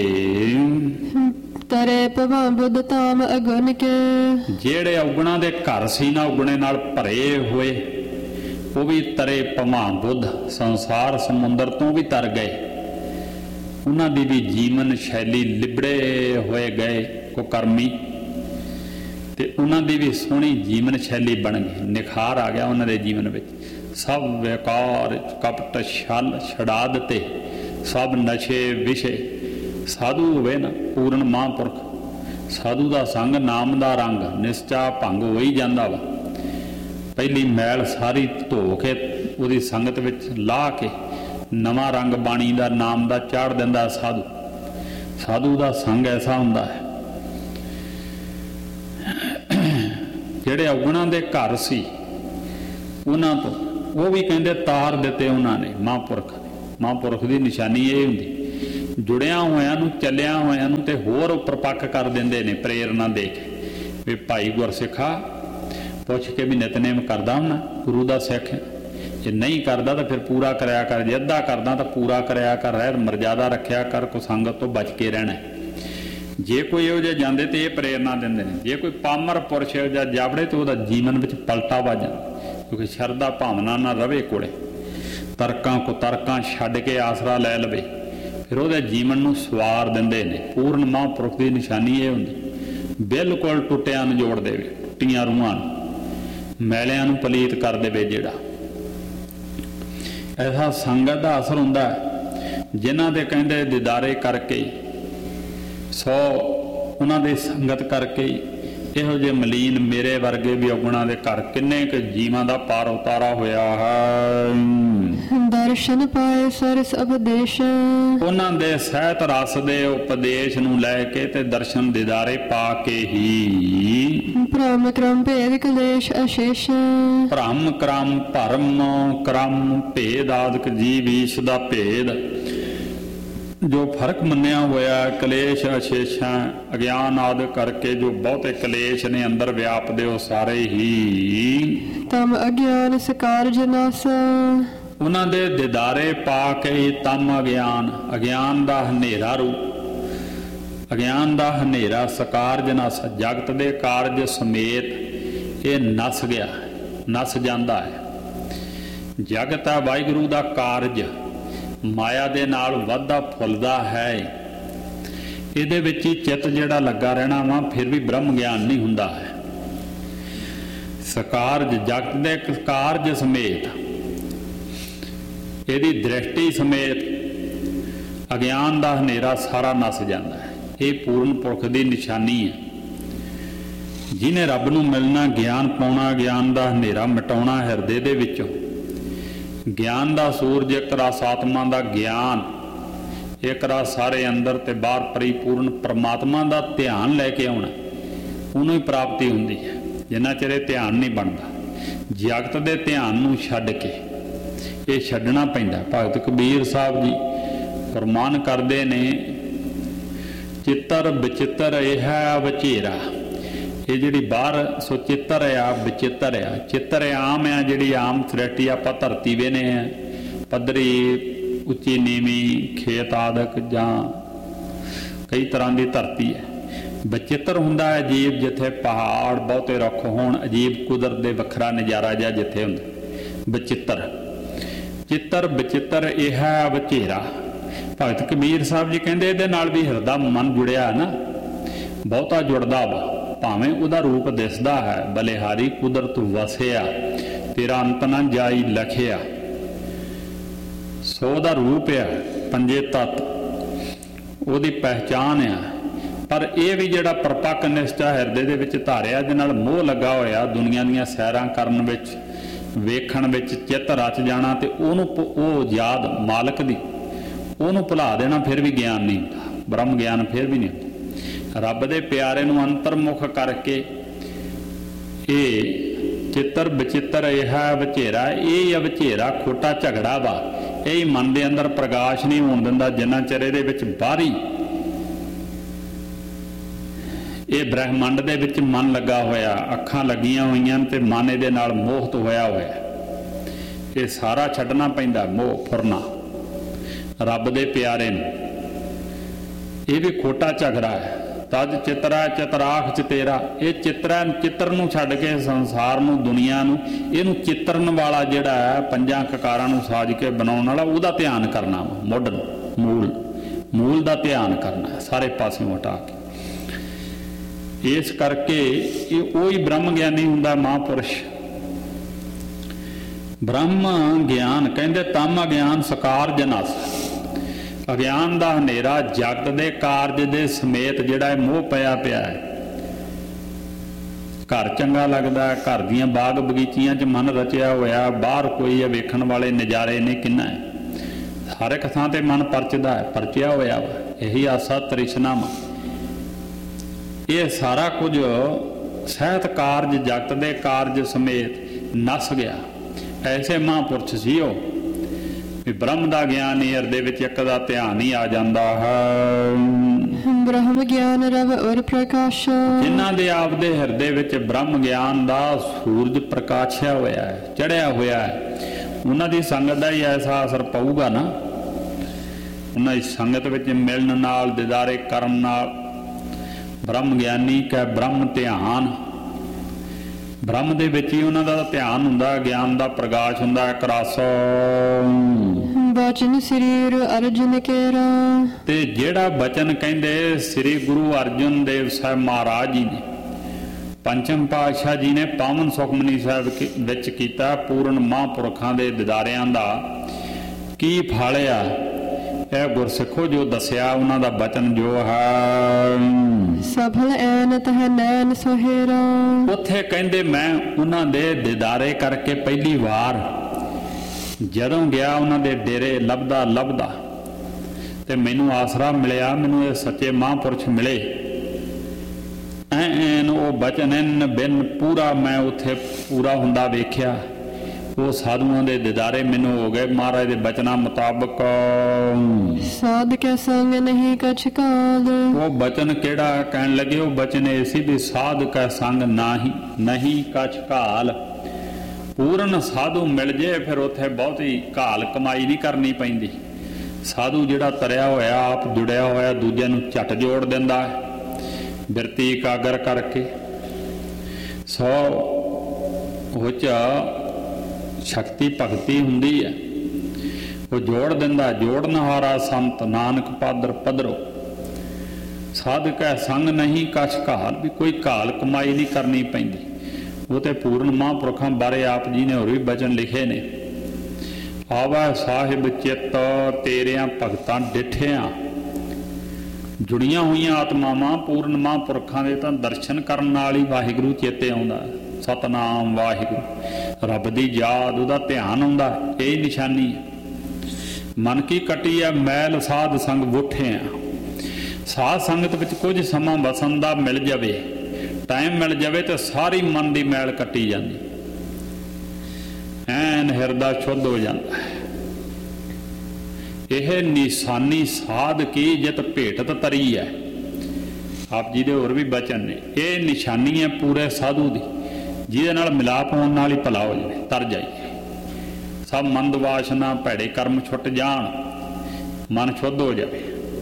ਤਰੇ ਭਵਾਂ ਬੁੱਧ ਧਾਮ ਅਗਨ ਕੇ, ਜਿਹੜੇ ਔਗਣਾਂ ਦੇ ਘਰ ਸੀ ਨਾ ਔਗਣੇ ਨਾਲ ਭਰੇ ਹੋਏ, ਉਹ ਵੀ ਤਰੇ ਭਵਾਂ ਬੁੱਧ ਸੰਸਾਰ ਸਮੁੰਦਰ ਤੋਂ ਵੀ ਤਰ ਗਏ। ਉਹਨਾਂ ਦੀ ਵੀ ਜੀਵਨ ਸ਼ੈਲੀ ਲਿਬੜੇ ਹੋਏ ਗਏ ਕੁਕਰਮੀ, ਤੇ ਉਹਨਾਂ ਦੀ ਵੀ ਸੋਹਣੀ ਜੀਵਨ ਸ਼ੈਲੀ ਬਣ ਗਈ, ਨਿਖਾਰ ਆ ਗਿਆ ਉਹਨਾਂ ਦੇ ਜੀਵਨ ਵਿੱਚ। ਸਭ ਵਿਕਾਰ ਕਪਟ ਛਲ ਛਡਾ ਦਿੱਤੇ, ਸਭ ਨਸ਼ੇ ਵਿਸ਼ੇ। ਸਾਧੂ ਹੋਵੇ ਨਾ ਪੂਰਨ ਮਹਾਂਪੁਰਖ, ਸਾਧੂ ਦਾ ਸੰਗ ਨਾਮ ਦਾ ਰੰਗ ਨਿਸ਼ਚਾ ਭੰਗ ਹੋ ਹੀ ਜਾਂਦਾ ਵਾ। ਪਹਿਲੀ ਮੈਲ ਸਾਰੀ ਧੋ ਕੇ ਉਹਦੀ ਸੰਗਤ ਵਿੱਚ ਲਾ ਕੇ ਨਵਾਂ ਰੰਗ ਬਾਣੀ ਦਾ ਨਾਮ ਦਾ ਚਾੜ ਦਿੰਦਾ ਸਾਧੂ। ਸਾਧੂ ਦਾ ਸੰਗ ਐਸਾ ਹੁੰਦਾ ਹੈ। ਜਿਹੜੇ ਔਗਣਾਂ ਦੇ ਘਰ ਸੀ ਉਹਨਾਂ ਤੋਂ ਉਹ ਵੀ ਕਹਿੰਦੇ ਤਾਰ ਦਿੱਤੇ ਉਹਨਾਂ ਨੇ ਮਹਾਂਪੁਰਖ ਦੀ ਨਿਸ਼ਾਨੀ ਇਹ ਹੁੰਦੀ, ਜੁੜਿਆ ਹੋਇਆਂ ਨੂੰ ਚੱਲਿਆ ਹੋਇਆਂ ਨੂੰ ਤੇ ਹੋਰ ਉੱਪਰ ਪੱਕ ਕਰ ਦਿੰਦੇ ਨੇ ਪ੍ਰੇਰਨਾ ਦੇ ਕੇ ਵੀ ਭਾਈ ਗੁਰਸਿੱਖਾ ਪੁੱਛ ਕੇ ਵੀ ਨਿਤਨੇਮ ਕਰਦਾ ਹੁੰਦਾ, ਗੁਰੂ ਦਾ ਸਿੱਖ, ਜੇ ਨਹੀਂ ਕਰਦਾ ਤਾਂ ਫਿਰ ਪੂਰਾ ਕਰਿਆ ਕਰ, ਜੇ ਅੱਧਾ ਕਰਦਾ ਤਾਂ ਪੂਰਾ ਕਰਿਆ ਕਰ, ਰਹਿਤ ਮਰਜ਼ਾਦਾ ਰੱਖਿਆ ਕਰ, ਕੋ ਸੰਗਤ ਤੋਂ ਬਚ ਕੇ ਰਹਿਣਾ। ਜੇ ਕੋਈ ਇਹੋ ਜਿਹੇ ਜਾਂਦੇ ਤੇ ਇਹ ਪ੍ਰੇਰਨਾ ਦਿੰਦੇ ਨੇ, ਜੇ ਕੋਈ ਪਾਮਰ ਪੁਰਸ਼ ਜਾਂ ਜਾਵੜੇ ਤੇ ਉਹਦਾ ਜੀਵਨ ਵਿੱਚ ਪਲਟਾ ਵੱਜ ਜਾਂਦਾ, ਕਿਉਂਕਿ ਸ਼ਰਧਾ ਭਾਵਨਾ ਨਾ ਰਵੇ ਕੋਲੇ। ਤਰਕਾਂ ਕੁਤਰਕਾਂ ਛੱਡ ਕੇ ਆਸਰਾ ਲੈ ਲਵੇ, ਫਿਰ ਉਹਦੇ ਜੀਵਨ ਨੂੰ ਸਵਾਰ ਦਿੰਦੇ ਨੇ। ਪੂਰਨ ਮਹਾਂਪੁਰਖ ਦੀ ਨਿਸ਼ਾਨੀ ਇਹ ਹੁੰਦੀ, ਬਿਲਕੁਲ ਟੁੱਟਿਆਂ ਨੂੰ ਜੋੜ ਦੇਵੇ, ਟੁੱਟੀਆਂ ਰੂਹਾਂ ਨੂੰ, ਮੈਲਿਆਂ ਨੂੰ ਪਲੀਤ ਕਰ ਦੇਵੇ। ਜਿਹੜਾ ਐਸਾ ਸੰਗਤ ਦਾ ਅਸਰ ਹੁੰਦਾ ਜਿਨ੍ਹਾਂ ਦੇ ਕਹਿੰਦੇ ਦੀਦਾਰੇ ਕਰਕੇ 100 ਉਹਨਾਂ ਦੀ ਸੰਗਤ ਕਰਕੇ ਇਹੋ ਜਿਹੇ ਮਲੀਨ ਮੇਰੇ ਵਰਗੇ ਵੀ ਔਗੁਣਾਂ ਦੇ ਘਰ ਕਿੰਨੇ ਕੁ ਜੀਵਾਂ ਦਾ ਪਾਰ ਉਤਾਰਾ ਹੋਇਆ ਹੈ। ਦਰਸ਼ਨ ਪਾਏ ਸਰਸ ਉਪਦੇਸ਼, ਉਹਨਾਂ ਦੇ ਸਹਿਤ ਰਸ ਦੇ ਉਪਦੇਸ਼ ਨੂੰ ਲੈ ਕੇ ਤੇ ਦਰਸ਼ਨ ਦੀਦਾਰੇ ਪਾ ਕੇ ਹੀ ਭ੍ਰਮ ਕਰਮ ਭੇਦ ਕਲੇਸ਼ ਅਸ਼ੇਸ਼, ਭ੍ਰਮ ਕਰਮ ਭਰਮ ਕਰਮ ਭੇਦ ਆਦਿਕ ਜੀਵ ਈਸ਼ ਦਾ ਭੇਦ ਜੋ ਫਰਕ ਮੰਨਿਆ ਹੋਇਆ, ਕਲੇਸ਼ ਅਸ਼ੇਸ਼ਾਂ ਅਗਿਆਨ ਆਦਿ ਕਰਕੇ ਜੋ ਬਹੁਤੇ ਕਲੇਸ਼ ਨੇ ਅੰਦਰ ਵਿਆਪਦੇ, ਉਹ ਸਾਰੇ ਹੀ ਤਮ ਅਗਿਆਨ ਸਕਾਰਜ ਨਾਸ, ਉਹਨਾਂ ਦੇ ਦੀਦਾਰੇ ਪਾ ਕੇ ਹੀ ਤਮ ਅਗਿਆਨ, ਅਗਿਆਨ ਦਾ ਹਨੇਰਾ ਰੂਪ, ਅਗਿਆਨ ਦਾ ਹਨੇਰਾ ਸਕਾਰਜ ਨਾਸ, ਜਗਤ ਦੇ ਕਾਰਜ ਸਮੇਤ ਇਹ ਨਸ ਗਿਆ, ਨਸ ਜਾਂਦਾ ਹੈ। ਜਗਤ ਹੈ ਵਾਹਿਗੁਰੂ ਦਾ ਕਾਰਜ, ਮਾਇਆ ਦੇ ਨਾਲ ਵੱਧਦਾ ਫੁੱਲਦਾ ਹੈ, ਇਹਦੇ ਵਿੱਚ ਹੀ ਚਿੱਤ ਜਿਹੜਾ ਲੱਗਾ ਰਹਿਣਾ ਵਾ, ਫਿਰ ਵੀ ਬ੍ਰਹਮ ਗਿਆਨ ਨਹੀਂ ਹੁੰਦਾ ਹੈ। ਸਕਾਰਜ ਜਗਤ ਦੇ ਕਾਰਜ ਸਮੇਤ, ਇਹਦੀ ਦ੍ਰਿਸ਼ਟੀ ਸਮੇਤ ਅਗਿਆਨ ਦਾ ਹਨੇਰਾ ਸਾਰਾ ਨਸ ਜਾਂਦਾ ਹੈ। ਇਹ ਪੂਰਨ ਪੁਰਖ ਦੀ ਨਿਸ਼ਾਨੀ ਹੈ। ਜਿਹਨੇ ਰੱਬ ਨੂੰ ਮਿਲਣਾ, ਗਿਆਨ ਪਾਉਣਾ, ਗਿਆਨ ਦਾ ਹਨੇਰਾ ਮਿਟਾਉਣਾ ਹਿਰਦੇ ਦੇ ਵਿੱਚੋਂ, ਗਿਆਨ ਦਾ ਸੂਰਜ ਇੱਕ ਰਸ ਆਤਮਾ ਦਾ ਗਿਆਨ, ਇੱਕ ਰਸ ਸਾਰੇ ਅੰਦਰ ਤੇ ਬਾਹਰ ਪਰਿਪੂਰਨ ਪਰਮਾਤਮਾ ਦਾ ਧਿਆਨ ਲੈ ਕੇ ਆਉਣਾ, ਉਹਨੂੰ ਹੀ ਪ੍ਰਾਪਤੀ ਹੁੰਦੀ ਹੈ। ਜਿੰਨਾ ਚਿਰ ਇਹ ਧਿਆਨ ਨਹੀਂ ਬਣਦਾ, ਜਗਤ ਦੇ ਧਿਆਨ ਨੂੰ ਛੱਡ ਕੇ ਇਹ ਛੱਡਣਾ ਪੈਂਦਾ। ਭਗਤ ਕਬੀਰ ਸਾਹਿਬ ਜੀ ਫਰਮਾਨ ਕਰਦੇ ਨੇ, ਚਿੱਤਰ ਵਿਚਿੱਤਰ ਇਹ ਹੈ ਵਚੇਰਾ। ਇਹ ਜਿਹੜੀ ਬਾਹਰ ਸੋ ਚਿੱਤਰ ਆ, ਵਿਚਿੱਤਰ ਆ। ਚਿੱਤਰ ਆਮ ਆ, ਜਿਹੜੀ ਆਮ ਸ੍ਰਿਸ਼ਟੀ ਆਪਾਂ ਧਰਤੀ ਵੇਨੇ ਆ, ਪੱਧਰੀ ਉੱਚੀ ਨੀਵੀਂ ਖੇਤ ਆਦਿਕ ਜਾਂ ਕਈ ਤਰ੍ਹਾਂ ਦੀ ਧਰਤੀ ਹੈ। ਵਿਚਿੱਤਰ ਹੁੰਦਾ ਹੈ ਅਜੀਬ, ਜਿੱਥੇ ਪਹਾੜ ਬਹੁਤੇ ਰੁੱਖ ਹੋਣ, ਅਜੀਬ ਕੁਦਰਤ ਦੇ ਵੱਖਰਾ ਨਜ਼ਾਰਾ ਜਿਹਾ ਜਿੱਥੇ ਹੁੰਦਾ ਵਿਚਿੱਤਰ। ਚਿੱਤਰ ਵਿਚਿੱਤਰ ਇਹ ਹੈ ਵਚੇਰਾ। ਭਗਤ ਕਬੀਰ ਸਾਹਿਬ ਜੀ ਕਹਿੰਦੇ ਇਹਦੇ ਨਾਲ ਵੀ ਹਿਰਦਾ ਮਨ ਜੁੜਿਆ ਨਾ, ਬਹੁਤਾ ਜੁੜਦਾ ਵਾ, ਭਾਵੇਂ ਉਹਦਾ ਰੂਪ ਦਿਸਦਾ ਹੈ, ਬਲਿਹਾਰੀ ਕੁਦਰਤ ਵਸਿਆ, ਤੇਰਾ ਅੰਤ ਨਾ ਜਾਈ ਲਖਿਆ। ਸੋ ਉਹਦਾ ਰੂਪ ਆ, ਪੰਜੇ ਤੱਤ ਉਹਦੀ ਪਹਿਚਾਨ ਆ। ਪਰ ਇਹ ਵੀ ਜਿਹੜਾ ਪਰਪੱਕ ਨਿਸ਼ਚਾ ਹਿਰਦੇ ਦੇ ਵਿੱਚ ਧਾਰਿਆ, ਜਿਹਦੇ ਨਾਲ ਮੋਹ ਲੱਗਾ ਹੋਇਆ, ਦੁਨੀਆ ਦੀਆਂ ਸੈਰਾਂ ਕਰਨ ਵਿੱਚ, ਵੇਖਣ ਵਿੱਚ ਚਿੱਤ ਰਚ ਜਾਣਾ, ਤੇ ਉਹਨੂੰ ਉਹ ਯਾਦ ਮਾਲਕ ਦੀ, ਉਹਨੂੰ ਭੁਲਾ ਦੇਣਾ, ਫਿਰ ਵੀ ਗਿਆਨ ਨਹੀਂ ਹੁੰਦਾ, ਬ੍ਰਹਮ ਗਿਆਨ ਫਿਰ ਵੀ ਨਹੀਂ ਹੁੰਦਾ। ਰੱਬ ਦੇ ਪਿਆਰੇ ਨੂੰ ਅੰਤਰਮੁਖ ਕਰਕੇ ਇਹ ਚਿੱਤਰ ਵਿਚਿੱਤਰ ਇਹ ਹੈ ਵਚੇਰਾ, ਇਹ ਆ ਵਚੇਰਾ, ਖੋਟਾ ਝਗੜਾ ਵਾ। ਇਹ ਮਨ ਦੇ ਅੰਦਰ ਪ੍ਰਕਾਸ਼ ਨਹੀਂ ਹੋਣ ਦਿੰਦਾ ਜਿੰਨਾ ਚਿਰ ਇਹਦੇ ਵਿੱਚ ਬਾਹਰੀ ਇਹ ਬ੍ਰਹਿਮੰਡ ਦੇ ਵਿੱਚ ਮਨ ਲੱਗਾ ਹੋਇਆ, ਅੱਖਾਂ ਲੱਗੀਆਂ ਹੋਈਆਂ ਤੇ ਮਨ ਇਹਦੇ ਨਾਲ ਮੋਹਿਤ ਹੋਇਆ ਹੋਇਆ। ਇਹ ਸਾਰਾ ਛੱਡਣਾ ਪੈਂਦਾ, ਮੋਹ ਫੁਰਨਾ ਰੱਬ ਦੇ ਪਿਆਰੇ ਨੂੰ। ਇਹ ਵੀ ਖੋਟਾ ਝਗੜਾ ਹੈ। ਤਜ ਚਿਤਰਾ ਚਤਰਾਖ ਚ ਤੇਰਾ, ਇਹ ਚਿੱਤਰ ਨੂੰ ਛੱਡ ਕੇ ਸੰਸਾਰ ਨੂੰ, ਦੁਨੀਆ ਨੂੰ, ਇਹਨੂੰ ਚਿੱਤਰਨ ਵਾਲਾ ਜਿਹੜਾ ਹੈ, ਪੰਜਾਂ ਕਕਾਰਾਂ ਨੂੰ ਸਾਜ ਕੇ ਬਣਾਉਣ ਵਾਲਾ, ਉਹਦਾ ਧਿਆਨ ਕਰਨਾ ਵਾ। ਮੁੱਢ ਮੂਲ ਦਾ ਧਿਆਨ ਕਰਨਾ, ਸਾਰੇ ਪਾਸਿਓਂ ਹਟਾ ਕੇ। ਇਸ ਕਰਕੇ ਇਹ ਉਹੀ ਬ੍ਰਹਮ ਗਿਆਨੀ ਹੁੰਦਾ, ਮਹਾਂਪੁਰਸ਼। ਬ੍ਰਹਮ ਗਿਆਨ ਕਹਿੰਦੇ ਤਮ ਅਗਿਆਨ ਸਕਾਰਜ ਨਾਸ, ਅਗਿਆਨ ਦਾ ਹਨੇਰਾ ਜਗਤ ਦੇ ਕਾਰਜ ਦੇ ਸਮੇਤ ਜਿਹੜਾ ਇਹ ਮੋਹ ਪਿਆ ਪਿਆ ਹੈ। ਘਰ ਚੰਗਾ ਲੱਗਦਾ, ਘਰ ਦੀਆਂ ਬਾਗ ਬਗੀਚੀਆਂ 'ਚ ਮਨ ਰਚਿਆ ਹੋਇਆ, ਬਾਹਰ ਕੋਈ ਹੈ ਵੇਖਣ ਵਾਲੇ ਨਜ਼ਾਰੇ ਨੇ ਕਿੰਨਾ ਹੈ, ਹਰ ਇੱਕ ਥਾਂ ਤੇ ਮਨ ਪਰਚਦਾ ਹੈ, ਪਰਚਿਆ ਹੋਇਆ ਵਾ। ਇਹੀ ਆਸਾ ਤ੍ਰਿਸ਼ਨਾ ਵਾ। ਇਹ ਸਾਰਾ ਕੁਝ ਸਹਿਤ ਕਾਰਜ ਜਗਤ ਦੇ ਕਾਰਜ ਸਮੇਤ ਨਸ ਗਿਆ। ਐਸੇ ਮਹਾਂਪੁਰਸ਼ ਸੀ ਉਹ ਵੀ ਬ੍ਰਹਮ ਦਾ ਗਿਆਨ ਹੀ ਹਿਰਦੇ ਵਿੱਚ ਇੱਕ ਦਾ ਧਿਆਨ ਹੀ ਆ ਜਾਂਦਾ ਹੈ। ਬ੍ਰਹਮ ਗਿਆਨ ਰਵ ਔਰ ਪ੍ਰਕਾਸ਼, ਜਿਨ੍ਹਾਂ ਦੇ ਆਪਦੇ ਹਿਰਦੇ ਵਿੱਚ ਬ੍ਰਹਮ ਗਿਆਨ ਦਾ ਸੂਰਜ ਪ੍ਰਕਾਸ਼ਿਆ ਹੋਇਆ ਹੈ, ਚੜਿਆ ਹੋਇਆ ਹੈ, ਉਹਨਾਂ ਦੀ ਸੰਗਤ ਦਾ ਹੀ ਐਸਾ ਅਸਰ ਪਊਗਾ ਨਾ। ਉਹਨਾਂ ਦੀ ਸੰਗਤ ਵਿੱਚ ਮਿਲਣ ਨਾਲ, ਦੀਦਾਰੇ ਕਰਨ ਨਾਲ ਬ੍ਰਹਮ ਗਿਆਨੀ ਕਾ ਬ੍ਰਹਮ ਧਿਆਨ ਬ੍ਰਹਮ ਦੇ ਵਿੱਚ ਹੀ ਉਹਨਾਂ ਦਾ ਧਿਆਨ ਹੁੰਦਾ, ਗਿਆਨ ਦਾ ਪ੍ਰਕਾਸ਼ ਹੁੰਦਾ। ਇੱਕ ਰਸ ਬਚਨ ਸ੍ਰੀ ਗੁਰੂ ਅਰਜਨ ਕੇਰਾ। ਤੇ ਜਿਹੜਾ ਬਚਨ ਕਹਿੰਦੇ ਸ੍ਰੀ ਗੁਰੂ ਅਰਜਨ ਦੇਵ ਸਾਹਿਬ ਮਹਾਰਾਜ ਜੀ ਨੇ, ਪੰਚਮ ਪਾਤਸ਼ਾਹ ਜੀ ਨੇ ਪਾਵਨ ਸੁਖਮਨੀ ਸਾਹਿਬ ਵਿੱਚ ਕੀਤਾ। ਪੂਰਨ ਮਹਾਂਪੁਰਖਾਂ ਦੇ ਦਿਦਾਰਿਆਂ ਦਾ ਕੀ ਫਲ ਆ, ਇਹ ਗੁਰਸਿੱਖੋ ਜੋ ਦੱਸਿਆ ਉਹਨਾਂ ਦਾ ਬਚਨ ਜੋ ਹੈ ਸਫਲ ਐਨਤ ਹੈ ਨੈਣ ਸੁਹੇਰਾ। ਉੱਥੇ ਕਹਿੰਦੇ ਮੈਂ ਉਹਨਾਂ ਦੇ ਦਿਦਾਰੇ ਕਰਕੇ ਪਹਿਲੀ ਵਾਰ ਜਦੋਂ ਗਿਆ ਉਹਨਾਂ ਦੇ ਡੇਰੇ ਲੱਭਦਾ ਤੇ ਮੈਨੂੰ ਆਸਰਾ ਮਿਲਿਆ, ਮੈਨੂੰ ਇਹ ਸੱਚੇ ਮਹਾਂਪੁਰਸ਼ ਮਿਲੇ। ਐਨ ਉਹ ਬਚਨ ਐਨ ਬਿਨ ਪੂਰਾ ਮੈਂ ਉੱਥੇ ਪੂਰਾ ਹੁੰਦਾ ਵੇਖਿਆ। ਉਹ ਸਾਧੂਆਂ ਦੇ ਦਿਦਾਰੇ ਮੈਨੂੰ ਹੋ ਗਏ ਮਹਾਰਾਜ ਦੇ ਬਚਨਾਂ ਮੁਤਾਬਕ। ਸਾਧ ਕੇ ਸੰਗ ਨਹੀਂ ਕਛ ਕਾਲ। ਉਹ ਬਚਨ ਕਿਹੜਾ ਕਹਿਣ ਲੱਗੇ, ਉਹ ਬਚਨ ਇਹ ਸੀ ਵੀ ਸਾਧ ਕਾ ਸੰਗ ਨਹੀਂ ਕਛ ਕਾਲ। ਪੂਰਨ ਸਾਧੂ ਮਿਲ ਜੇ ਫਿਰ ਉੱਥੇ ਬਹੁਤੀ ਘਾਲ ਕਮਾਈ ਨਹੀਂ ਕਰਨੀ ਪੈਂਦੀ। ਸਾਧੂ ਜਿਹੜਾ ਤਰਿਆ ਹੋਇਆ, ਆਪ ਜੁੜਿਆ ਹੋਇਆ, ਦੂਜਿਆਂ ਨੂੰ ਝੱਟ ਜੋੜ ਦਿੰਦਾ ਹੈ ਬਿਰਤੀ ਇਕਾਗਰ ਕਰਕੇ। ਉਹ 'ਚ ਸ਼ਕਤੀ ਭਗਤੀ ਹੁੰਦੀ ਹੈ, ਉਹ ਜੋੜ ਦਿੰਦਾ। ਜੋੜਨਹਾਰਾ ਸੰਤ ਨਾਨਕ ਪਾਦਰ ਪਦਰੋ। ਸਾਧਕੈ ਸੰਗ ਨਹੀਂ ਕਛ ਘਾਲ, ਵੀ ਕੋਈ ਘਾਲ ਕਮਾਈ ਨਹੀਂ ਕਰਨੀ ਪੈਂਦੀ। ਉਹ ਤੇ ਪੂਰਨ ਮਹਾਂਪੁਰਖਾਂ ਬਾਰੇ ਆਪ ਜੀ ਨੇ ਹੋਰ ਵੀ ਬਚਨ ਲਿਖੇ ਨੇ। ਆਵਾ ਸਾਹਿਬ ਚਿੱਤ ਤੇਰਿਆਂ ਭਗਤਾਂ ਡਿਠਿਆਂ। ਜੁੜੀਆਂ ਹੋਈਆਂ ਆਤਮਾਵਾਂ ਪੂਰਨ ਮਹਾਂਪੁਰਖਾਂ ਦੇ ਤਾਂ ਦਰਸ਼ਨ ਕਰਨ ਨਾਲ ਹੀ ਵਾਹਿਗੁਰੂ ਚੇਤੇ ਆਉਂਦਾ। ਸਤਨਾਮ ਵਾਹਿਗੁਰੂ, ਰੱਬ ਦੀ ਯਾਦ, ਉਹਦਾ ਧਿਆਨ ਆਉਂਦਾ। ਇਹ ਨਿਸ਼ਾਨੀ ਹੈ। ਮਨ ਕੀ ਕੱਟੀ ਆ ਮੈਲ ਸਾਧ ਸੰਗ ਬੁੱਠੇ ਆ। ਸਾਧ ਸੰਗਤ ਵਿੱਚ ਕੁਝ ਸਮਾਂ ਵਸਣ ਦਾ ਮਿਲ ਜਾਵੇ, ਟਾਈਮ ਮਿਲ ਜਾਵੇ ਤਾਂ ਸਾਰੀ ਮਨ ਦੀ ਮੈਲ ਕੱਟੀ ਜਾਂਦੀ, ਐਨ ਹਿਰਦਾ ਸ਼ੁੱਧ ਹੋ ਜਾਂਦਾ ਹੈ। ਇਹ ਨਿਸ਼ਾਨੀ ਸਾਧ ਕੀ ਜਿਤ ਭੇਟਤ ਤਰੀ ਹੈ। ਆਪ ਜੀ ਦੇ ਹੋਰ ਵੀ ਬਚਨ ਨੇ। ਇਹ ਨਿਸ਼ਾਨੀ ਹੈ ਪੂਰੇ ਸਾਧੂ ਦੀ, ਜਿਹਦੇ ਨਾਲ ਮਿਲਾਪ ਹੋਣ ਨਾਲ ਹੀ ਭਲਾ ਹੋ ਜਾਵੇ, ਤਰ ਜਾਈਏ। ਸਭ ਮੰਦ ਵਾਸ਼ਨਾ ਭੈੜੇ ਕਰਮ ਛੁੱਟ ਜਾਣ, ਮਨ ਸ਼ੁੱਧ ਹੋ ਜਾਵੇ।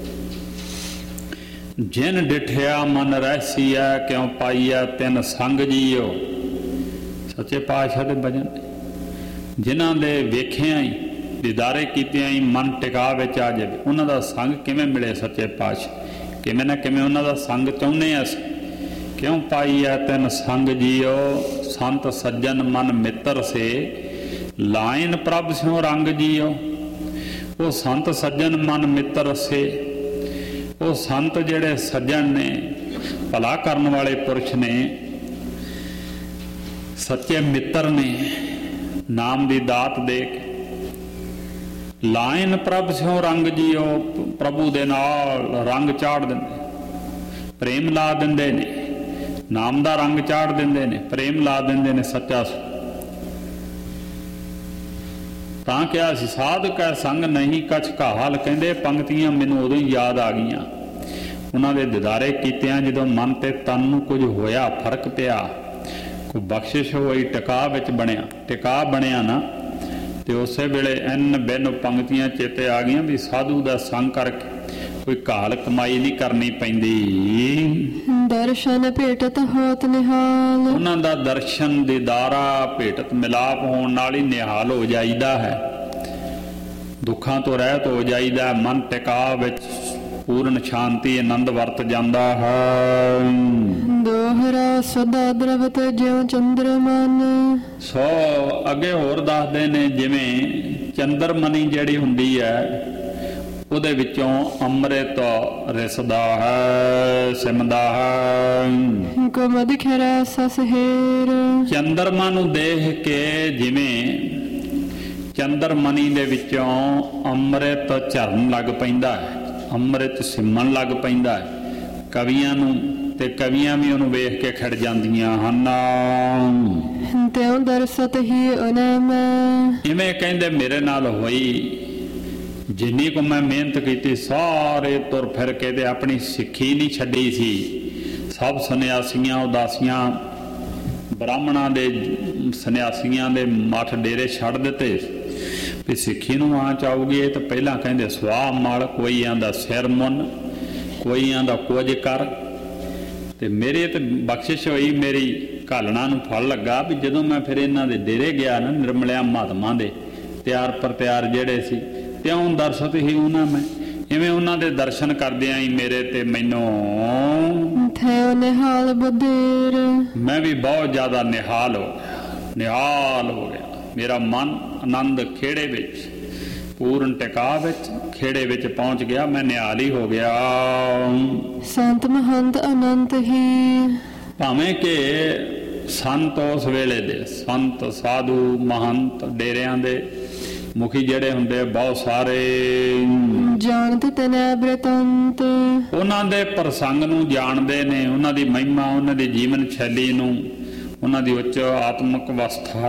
ਜਿਨ ਡਿਠਿਆ ਮਨ ਰਹਿਸੀਆ, ਕਿਉਂ ਪਾਈਆ ਤਿਨ ਸੰਗ ਜੀਓ। ਸੱਚੇ ਪਾਤਸ਼ਾਹ ਦੇ ਬਚਨ, ਜਿਨ੍ਹਾਂ ਦੇ ਵੇਖਿਆ ਹੀ, ਦੀਦਾਰੇ ਕੀਤਿਆਂ ਹੀ ਮਨ ਟਿਕਾ ਵਿੱਚ ਆ ਜਾਵੇ। ਉਹਨਾਂ ਦਾ ਸੰਗ ਕਿਵੇਂ ਮਿਲੇ ਸੱਚੇ ਪਾਤਸ਼ਾਹ, ਕਿਵੇਂ ਨਾ ਕਿਵੇਂ ਉਹਨਾਂ ਦਾ ਸੰਗ ਚਾਹੁੰਦੇ ਹਾਂ ਅਸੀਂ। ਕਿਉਂ ਪਾਈਆ ਤਿਨ ਸੰਗ ਜੀਓ, ਸੰਤ ਸੱਜਣ ਮਨ ਮਿੱਤਰ ਸੇ, ਲਾਇਨ ਪ੍ਰਭ ਸਿਉ ਰੰਗ ਜੀਓ। ਉਹ ਸੰਤ ਸੱਜਣ ਮਨ ਮਿੱਤਰ ਸੇ, ਉਹ ਸੰਤ ਜਿਹੜੇ ਸੱਜਣ ਨੇ, ਭਲਾ ਕਰਨ ਵਾਲੇ ਪੁਰਸ਼ ਨੇ, ਸੱਚੇ ਮਿੱਤਰ ਨੇ, ਨਾਮ ਦੀ ਦਾਤ ਦੇ ਕੇ। ਲਾਇਨ ਪ੍ਰਭ ਸਿਉ ਰੰਗ ਜੀਓ, ਪ੍ਰਭੂ ਦੇ ਨਾਲ ਰੰਗ ਚਾੜ ਦਿੰਦੇ, ਪ੍ਰੇਮ ਲਾ ਦਿੰਦੇ ਨੇ, ਨਾਮ ਦਾ ਰੰਗ ਚਾੜ ਦਿੰਦੇ ਨੇ, ਪ੍ਰੇਮ ਲਾ ਦਿੰਦੇ ਨੇ ਸੱਚਾ। ਤਾਂ ਕਿਹਾ ਸੀ ਸਾਧ ਕੈ ਸੰਗ ਨਹੀਂ ਕਛ ਘਾਲ। ਕਹਿੰਦੇ ਪੰਕਤੀਆਂ ਮੈਨੂੰ ਉਦੋਂ ਹੀ ਯਾਦ ਆ ਗਈਆਂ, ਉਹਨਾਂ ਦੇ ਦਿਦਾਰੇ ਕੀਤਿਆਂ ਜਦੋਂ ਮਨ ਤੇ ਤਨ ਨੂੰ ਕੁਝ ਹੋਇਆ, ਫਰਕ ਪਿਆ, ਕੋਈ ਬਖਸ਼ਿਸ਼ ਹੋਈ, ਟਿਕਾ ਵਿੱਚ ਬਣਿਆ। ਟਿਕਾ ਬਣਿਆ ਨਾ ਤੇ ਉਸੇ ਵੇਲੇ ਐਨ ਬਿਨ ਪੰਕਤੀਆਂ ਚੇਤੇ ਆ ਗਈਆਂ ਵੀ ਸਾਧੂ ਦਾ ਸੰਗ ਕਰਕੇ ਕੋਈ ਘਾਲ ਕਮਾਈ ਨਹੀਂ ਕਰਨੀ ਪੈਂਦੀ। ਦਰਸ਼ਨ ਭੇਟਤ ਹੋਤ ਨਿਹਾਲ। ਉਹਨਾਂ ਦਾ ਦਰਸ਼ਨ ਦੀਦਾਰਾ ਭੇਟਤ ਮਿਲਾਪ ਹੋਣ ਨਾਲ ਹੀ ਨਿਹਾਲ ਹੋ ਜਾਈਦਾ ਹੈ, ਦੁੱਖਾਂ ਤੋਂ ਰਹਿਤ ਹੋ ਜਾਈਦਾ। ਮਨ ਟਿਕਾ ਵਿੱਚ ਪੂਰਨ ਸ਼ਾਂਤੀ ਆਨੰਦ ਵਰਤ ਜਾਂਦਾ ਹੈ। ਦੋਹਰਾ ਸਦਾ ਦਰਵਤ ਜਿਉ ਚੰਦਰਮਨ। ਸੋ ਅੱਗੇ ਹੋਰ ਦੱਸਦੇ ਨੇ ਜਿਵੇਂ ਚੰਦਰਮਨੀ ਜਿਹੜੀ ਹੁੰਦੀ ਹੈ ਉਹਦੇ ਵਿੱਚੋਂ ਅੰਮ੍ਰਿਤ ਰਿਸਦਾ ਹੈ, ਸਿਮਦਾ ਹੈ। ਕੁਮਦ ਖਰਾ ਸਸਹੇਰ। ਚੰਦਰਮਾ ਨੂੰ ਦੇਖ ਕੇ ਜਿਵੇਂ ਚੰਦਰਮਨੀ ਦੇ ਵਿੱਚੋਂ ਅੰਮ੍ਰਿਤ ਝਰਨ ਲੱਗ ਪੈਂਦਾ ਹੈ, ਅੰਮ੍ਰਿਤ ਸਿਮਣ ਲੱਗ ਪੈਂਦਾ ਹੈ ਕਵੀਆਂ ਨੂੰ, ਤੇ ਕਵੀਆਂ ਵੀ ਉਹਨੂੰ ਵੇਖ ਕੇ ਖਿੜ ਜਾਂਦੀਆਂ ਹਨ। ਤਿਉ ਦਰਸਤ ਹੀ ਉਨਮ। ਇਵੇਂ ਕਹਿੰਦੇ ਮੇਰੇ ਨਾਲ ਹੋਈ, ਜਿੰਨੀ ਕੁ ਮੈਂ ਮਿਹਨਤ ਕੀਤੀ ਸਾਰੇ ਤੁਰ ਫਿਰ ਕੇ ਤੇ ਆਪਣੀ ਸਿੱਖੀ ਨਹੀਂ ਛੱਡੀ ਸੀ। ਸਭ ਸੰਨਿਆਸੀਆਂ, ਉਦਾਸੀਆਂ, ਬ੍ਰਾਹਮਣਾਂ ਦੇ, ਸੰਨਿਆਸੀਆਂ ਦੇ ਮੱਠ ਡੇਰੇ ਛੱਡ ਦਿੱਤੇ ਵੀ ਸਿੱਖੀ ਨੂੰ ਆਂਚ ਆਊਗੀ। ਇਹ ਤਾਂ ਪਹਿਲਾਂ ਕਹਿੰਦੇ ਸਵਾਹ ਮਲ, ਕੋਈ ਆਂਦਾ ਸਿਰ ਮੁੰਨ, ਕੋਈ ਆਂਦਾ ਕੁਝ ਕਰ। ਤੇ ਮੇਰੇ ਤੇ ਬਖਸ਼ਿਸ਼ ਹੋਈ, ਮੇਰੀ ਘਾਲਣਾ ਨੂੰ ਫਲ ਲੱਗਾ ਵੀ ਜਦੋਂ ਮੈਂ ਫਿਰ ਇਹਨਾਂ ਦੇ ਡੇਰੇ ਗਿਆ ਨਾ ਨਿਰਮਲਿਆ ਮਹਾਤਮਾ ਦੇ ਤਿਆਰ ਪ੍ਰਤਿਆਰ ਜਿਹੜੇ ਸੀ ਤਿਉਂ ਦਰਸ਼ਤ ਹੀ ਉਹਨਾਂ ਮੈਂ ਇਵੇਂ ਉਹਨਾਂ ਦੇ ਦਰਸ਼ਨ ਕਰਦਿਆਂ ਹੀ ਮੇਰੇ ਤੇ ਮੈਨੂੰ ਥਿਓ ਨਿਹਾਲ ਬਧੇਰ ਮੈਂ ਵੀ ਬਹੁਤ ਜ਼ਿਆਦਾ ਨਿਹਾਲ ਹੋ ਗਿਆ ਮੇਰਾ ਮਨ ਆਨੰਦ ਖੇੜੇ ਵਿੱਚ ਪੂਰਨ ਟਿਕਾ ਵਿੱਚ ਖੇੜੇ ਵਿੱਚ ਪਹੁੰਚ ਗਿਆ ਮੈਂ ਨਿਹਾਲ ਹੀ ਹੋ ਗਿਆ। ਸੰਤ ਮਹੰਤ ਅਨੰਤ ਹੀ ਭਾਵੇਂ ਕਿ ਸੰਤ ਉਸ ਵੇਲੇ ਦੇ ਸੰਤ ਸਾਧੂ ਮਹੰਤ ਡੇਰਿਆਂ ਦੇ ਮੁਖੀ ਜਿਹੜੇ ਹੁੰਦੇ ਬਹੁਤ ਸਾਰੇ ਜਾਣਤ ਤਨੈ ਬ੍ਰਿਤੰਤ ਉਹਨਾਂ ਦੇ ਪ੍ਰਸੰਗ ਨੂੰ ਜਾਣਦੇ ਨੇ ਉਹਨਾਂ ਦੀ ਮਹਿਮਾ ਉਹਨਾਂ ਦੀ ਜੀਵਨ ਸ਼ੈਲੀ ਨੂੰ ਉਹਨਾਂ ਦੀ ਉੱਚ ਆਤਮਿਕ ਅਵਸਥਾ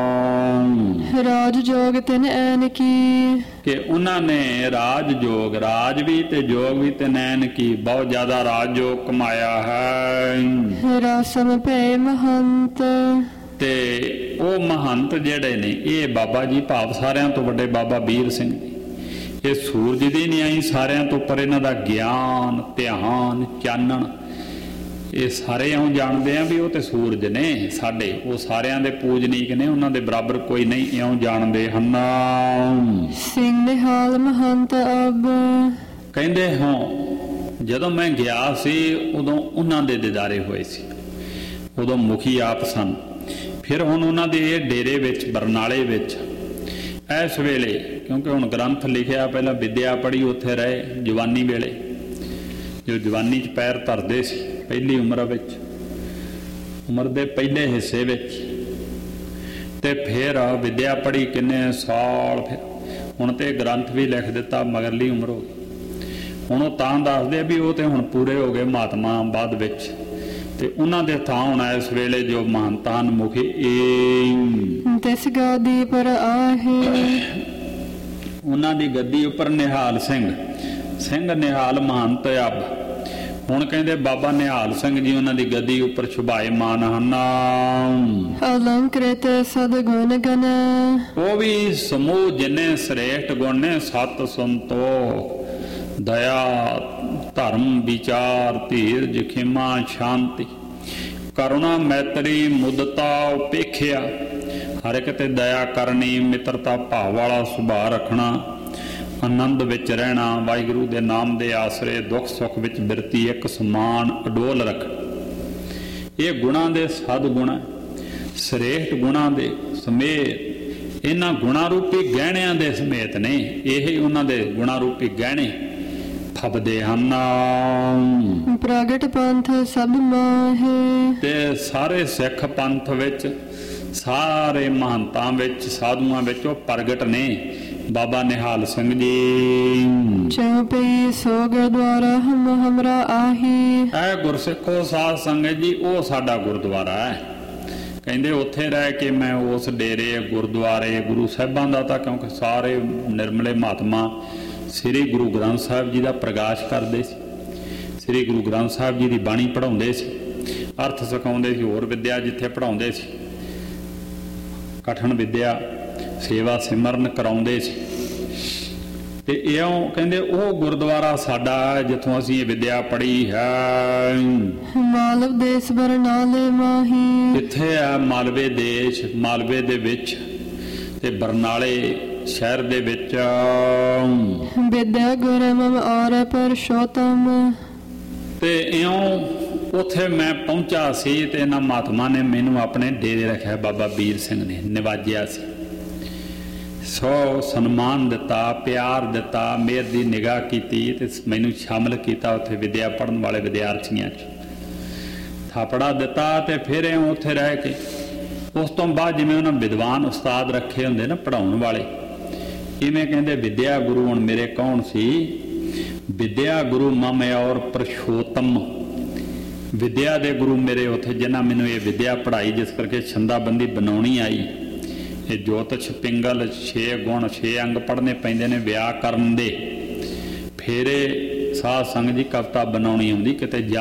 ਨੂੰ ਰਾਜ ਜੋਗ ਤਿਨ ਐਨ ਕੀ ਕਿ ਉਹਨਾਂ ਨੇ ਰਾਜ ਜੋਗ ਰਾਜ ਵੀ ਤੇ ਜੋਗ ਵੀ ਤੇ ਨੈਣ ਕੀ ਬਹੁਤ ਜ਼ਿਆਦਾ ਰਾਜ ਜੋਗ ਕਮਾਇਆ ਹੈ। ਰਸਮ ਭੈ ਮਹੰਤ ਤੇ ਉਹ ਮਹੰਤ ਜਿਹੜੇ ਨੇ ਇਹ ਬਾਬਾ ਜੀ ਭਾਵ ਸਾਰਿਆਂ ਤੋਂ ਵੱਡੇ ਬਾਬਾ ਵੀਰ ਸਿੰਘ ਜੀ ਇਹ ਸੂਰਜ ਦੀ ਨਹੀਂ ਆਈ ਸਾਰਿਆਂ ਤੋਂ ਉੱਪਰ ਇਹਨਾਂ ਦਾ ਗਿਆਨ ਧਿਆਨ ਚਾਨਣ ਇਹ ਸਾਰੇ ਇਉਂ ਜਾਣਦੇ ਆ ਵੀ ਉਹ ਤੇ ਸੂਰਜ ਨੇ ਸਾਡੇ ਉਹ ਸਾਰਿਆਂ ਦੇ ਪੂਜਨੀਕ ਨੇ ਉਹਨਾਂ ਦੇ ਬਰਾਬਰ ਕੋਈ ਨਹੀਂ ਇਉਂ ਜਾਣਦੇ ਹਨ। ਸਿੰਘ ਨਿਹਾਲ ਮਹੰਤ ਅਬ ਕਹਿੰਦੇ ਹਾਂ ਜਦੋਂ ਮੈਂ ਗਿਆ ਸੀ ਉਦੋਂ ਉਹਨਾਂ ਦੇ ਦਿਦਾਰੇ ਹੋਏ ਸੀ ਉਦੋਂ ਮੁਖੀ ਆਪ ਸਨ ਫਿਰ ਹੁਣ ਉਹਨਾਂ ਦੇ ਇਹ ਡੇਰੇ ਵਿੱਚ ਬਰਨਾਲੇ ਵਿੱਚ ਇਸ ਵੇਲੇ ਕਿਉਂਕਿ ਹੁਣ ਗ੍ਰੰਥ ਲਿਖਿਆ ਪਹਿਲਾਂ ਵਿਦਿਆ ਪੜ੍ਹੀ ਉੱਥੇ ਰਹੇ ਜਵਾਨੀ ਵੇਲੇ ਜੋ ਜਵਾਨੀ 'ਚ ਪੈਰ ਧਰਦੇ ਸੀ ਪਹਿਲੀ ਉਮਰ ਵਿੱਚ ਉਮਰ ਦੇ ਪਹਿਲੇ ਹਿੱਸੇ ਵਿੱਚ ਤੇ ਫਿਰ ਵਿਦਿਆ ਪੜ੍ਹੀ ਕਿੰਨੇ ਸਾਲ ਫਿਰ ਹੁਣ ਤੇ ਗ੍ਰੰਥ ਵੀ ਲਿਖ ਦਿੱਤਾ ਮਗਰਲੀ ਉਮਰ ਹੋ ਗਈ ਹੁਣ ਉਹ ਤਾਂ ਦੱਸਦੇ ਵੀ ਉਹ ਤੇ ਹੁਣ ਪੂਰੇ ਹੋ ਗਏ ਮਹਾਤਮਾ ਬਾਅਦ ਵਿੱਚ ਤੇ ਉਹਨਾਂ ਦੇ ਥਾਂ ਹੁਣ ਇਸ ਵੇਲੇ ਜੋ ਮਹੰਤਾਨ ਮੁਖੀ ਤਿਸ ਗਾਦੀ ਪਰ ਆਹੇ ਉਹਨਾਂ ਦੀ ਗੱਦੀ ਉੱਪਰ ਨਿਹਾਲ ਸਿੰਘ ਨਿਹਾਲ ਮਹੰਤ ਅਬ ਹੁਣ ਕਹਿੰਦੇ ਬਾਬਾ ਨਿਹਾਲ ਸਿੰਘ ਜੀ ਉਹਨਾਂ ਦੀ ਗੱਦੀ ਉੱਪਰ ਸ਼ੁਭਾਇਮਾਨ ਹਨ। ਅਲੰਕ੍ਰਿਤ ਸਦਗੁਣ ਗਨ ਉਹ ਵੀ ਸਮੂਹ ਜਿੰਨੇ ਸ੍ਰੇਸ਼ਟ ਗੁਣ ਨੇ ਸਤ ਸੰਤੋਖ ਦਇਆ ਧਰਮ ਵਿਚਾਰ ਧੀਰਜ ਖਿਮਾ ਸ਼ਾਂਤੀ ਕਰੁਣਾ ਮੈਤਰੀ ਮੁਦਤਾ ਉਪੇਖਿਆ ਹਰ ਇੱਕ ਤੇ ਦਇਆ ਕਰਨੀ ਮਿੱਤਰਤਾ ਭਾਵ ਵਾਲਾ ਸੁਭਾਅ ਰੱਖਣਾ ਆਨੰਦ ਵਿੱਚ ਰਹਿਣਾ ਵਾਹਿਗੁਰੂ ਦੇ ਨਾਮ ਦੇ ਆਸਰੇ ਦੁੱਖ ਸੁੱਖ ਵਿੱਚ ਬਿਰਤੀ ਇੱਕ ਸਮਾਨ ਅਡੋਲ ਰੱਖ ਇਹ ਗੁਣਾਂ ਦੇ ਸਦ ਗੁਣ ਸ੍ਰੇਸ਼ਟ ਗੁਣਾਂ ਦੇ ਸਮੇਤ ਇਹਨਾਂ ਗੁਣਾਂ ਰੂਪੀ ਗਹਿਣਿਆਂ ਦੇ ਸਮੇਤ ਨੇ ਇਹ ਉਹਨਾਂ ਦੇ ਗੁਣਾਂ ਰੂਪੀ ਗਹਿਣੇ ਫਬਦੇ ਹਨ। ਪ੍ਰਗਟ ਪੰਥ ਸਭ ਮਾਹੇ ਤੇ ਸਾਰੇ ਸਿੱਖ ਪੰਥ ਵਿੱਚ ਸਾਰੇ ਮਹੰਤਾਂ ਵਿੱਚ ਸਾਧੂਆਂ ਵਿੱਚ ਉਹ ਪ੍ਰਗਟ ਨੇ ਬਾਬਾ ਨਿਹਾਲ ਸਿੰਘ ਜੀ। ਚੌਪਈ ਸੋ ਗੁਰਦੁਆਰਾ ਹਮਰਾ ਆਹੀ ਇਹ ਗੁਰਸਿੱਖੋ ਸਾਧ ਸੰਗਤ ਜੀ ਉਹ ਸਾਡਾ ਗੁਰਦੁਆਰਾ ਹੈ ਕਹਿੰਦੇ ਉੱਥੇ ਰਹਿ ਕੇ ਮੈਂ ਉਸ ਡੇਰੇ ਗੁਰਦੁਆਰੇ ਗੁਰੂ ਸਾਹਿਬਾਂ ਦਾ ਤਾਂ ਕਿਉਂਕਿ ਸਾਰੇ ਨਿਰਮਲੇ ਮਹਾਤਮਾ ਸ੍ਰੀ ਗੁਰੂ ਗ੍ਰੰਥ ਸਾਹਿਬ ਜੀ ਦਾ ਪ੍ਰਕਾਸ਼ ਕਰਦੇ ਸੀ ਸ੍ਰੀ ਗੁਰੂ ਗ੍ਰੰਥ ਸਾਹਿਬ ਜੀ ਦੀ ਬਾਣੀ ਪੜ੍ਹਾਉਂਦੇ ਸੀ ਅਰਥ ਸਿਖਾਉਂਦੇ ਸੀ ਹੋਰ ਵਿਦਿਆ ਜਿੱਥੇ ਪੜ੍ਹਾਉਂਦੇ ਸੀ ਕਠਨ ਵਿਦਿਆ ਸੇਵਾ ਸਿਮਰਨ ਕਰਾਉਂਦੇ ਸੀ ਤੇ ਇਉਂ ਕਹਿੰਦੇ ਉਹ ਗੁਰਦੁਆਰਾ ਸਾਡਾ ਜਿੱਥੋਂ ਅਸੀਂ ਇਹ ਵਿਦਿਆ ਪੜ੍ਹੀ ਹੈ। ਮਾਲਵ ਦੇਸ਼ ਬਰਨਾਲੇ ਮਾਹੀ ਇੱਥੇ ਆ ਮਾਲਵੇ ਦੇਸ਼ ਮਾਲਵੇ ਦੇ ਵਿੱਚ ਤੇ ਬਰਨਾਲੇ ਸ਼ਹਿਰ ਦੇ ਵਿੱਚ ਵਿਦਿਆ ਗੁਰਮਮ ਔਰ ਪਰਸ਼ੋਤਮ ਤੇ ਇਉਂ ਉੱਥੇ ਮੈਂ ਪਹੁੰਚਾ ਸੀ ਤੇ ਇਹਨਾਂ ਮਹਾਤਮਾ ਨੇ ਮੈਨੂੰ ਆਪਣੇ ਡੇਰੇ ਰੱਖਿਆ ਬਾਬਾ ਵੀਰ ਸਿੰਘ ਨੇ ਨਿਵਾਜਿਆ ਸੀ ਸੋ ਸਨਮਾਨ ਦਿੱਤਾ ਪਿਆਰ ਦਿੱਤਾ ਮਿਹਰ ਦੀ ਨਿਗਾਹ ਕੀਤੀ ਤੇ ਮੈਨੂੰ ਸ਼ਾਮਲ ਕੀਤਾ ਉੱਥੇ ਵਿਦਿਆ ਪੜ੍ਹਨ ਵਾਲੇ ਵਿਦਿਆਰਥੀਆਂ 'ਚ ਥਾਪੜਾ ਦਿੱਤਾ ਤੇ ਫਿਰ ਇਉਂ ਉੱਥੇ ਰਹਿ ਕੇ ਉਸ ਤੋਂ ਬਾਅਦ ਜਿਵੇਂ ਉਹਨਾਂ ਵਿਦਵਾਨ ਉਸਤਾਦ ਰੱਖੇ ਹੁੰਦੇ ਨਾ ਪੜ੍ਹਾਉਣ ਵਾਲੇ ਇਵੇਂ ਕਹਿੰਦੇ ਵਿਦਿਆ ਗੁਰੂ ਹੁਣ ਮੇਰੇ ਕੌਣ ਸੀ ਵਿਦਿਆ ਗੁਰੂ ਮਮ ਔਰ ਪਰਸ਼ੋਤਮ ਵਿਦਿਆ ਦੇ ਗੁਰੂ ਮੇਰੇ ਉੱਥੇ ਜਿਨ੍ਹਾਂ ਮੈਨੂੰ ਇਹ ਵਿਦਿਆ ਪੜ੍ਹਾਈ ਜਿਸ ਕਰਕੇ ਛੰਦਾਬੰਦੀ ਬਣਾਉਣੀ ਆਈ ਇਹ ਜੋਤਿਸ਼ ਪਿੰਗਲ 6 ਗੁਣ 6 ਅੰਗ ਪੜ੍ਹਨੇ ਪੈਂਦੇ ਨੇ ਵਿਆਕਰਨ ਦੇ ਫੇਰੇ ਸਾਧ ਸੰਗਤ ਜੀ ਕਵਿਤਾ ਬਣਾਉਣੀ ਆਉਂਦੀ ਕਿਤੇ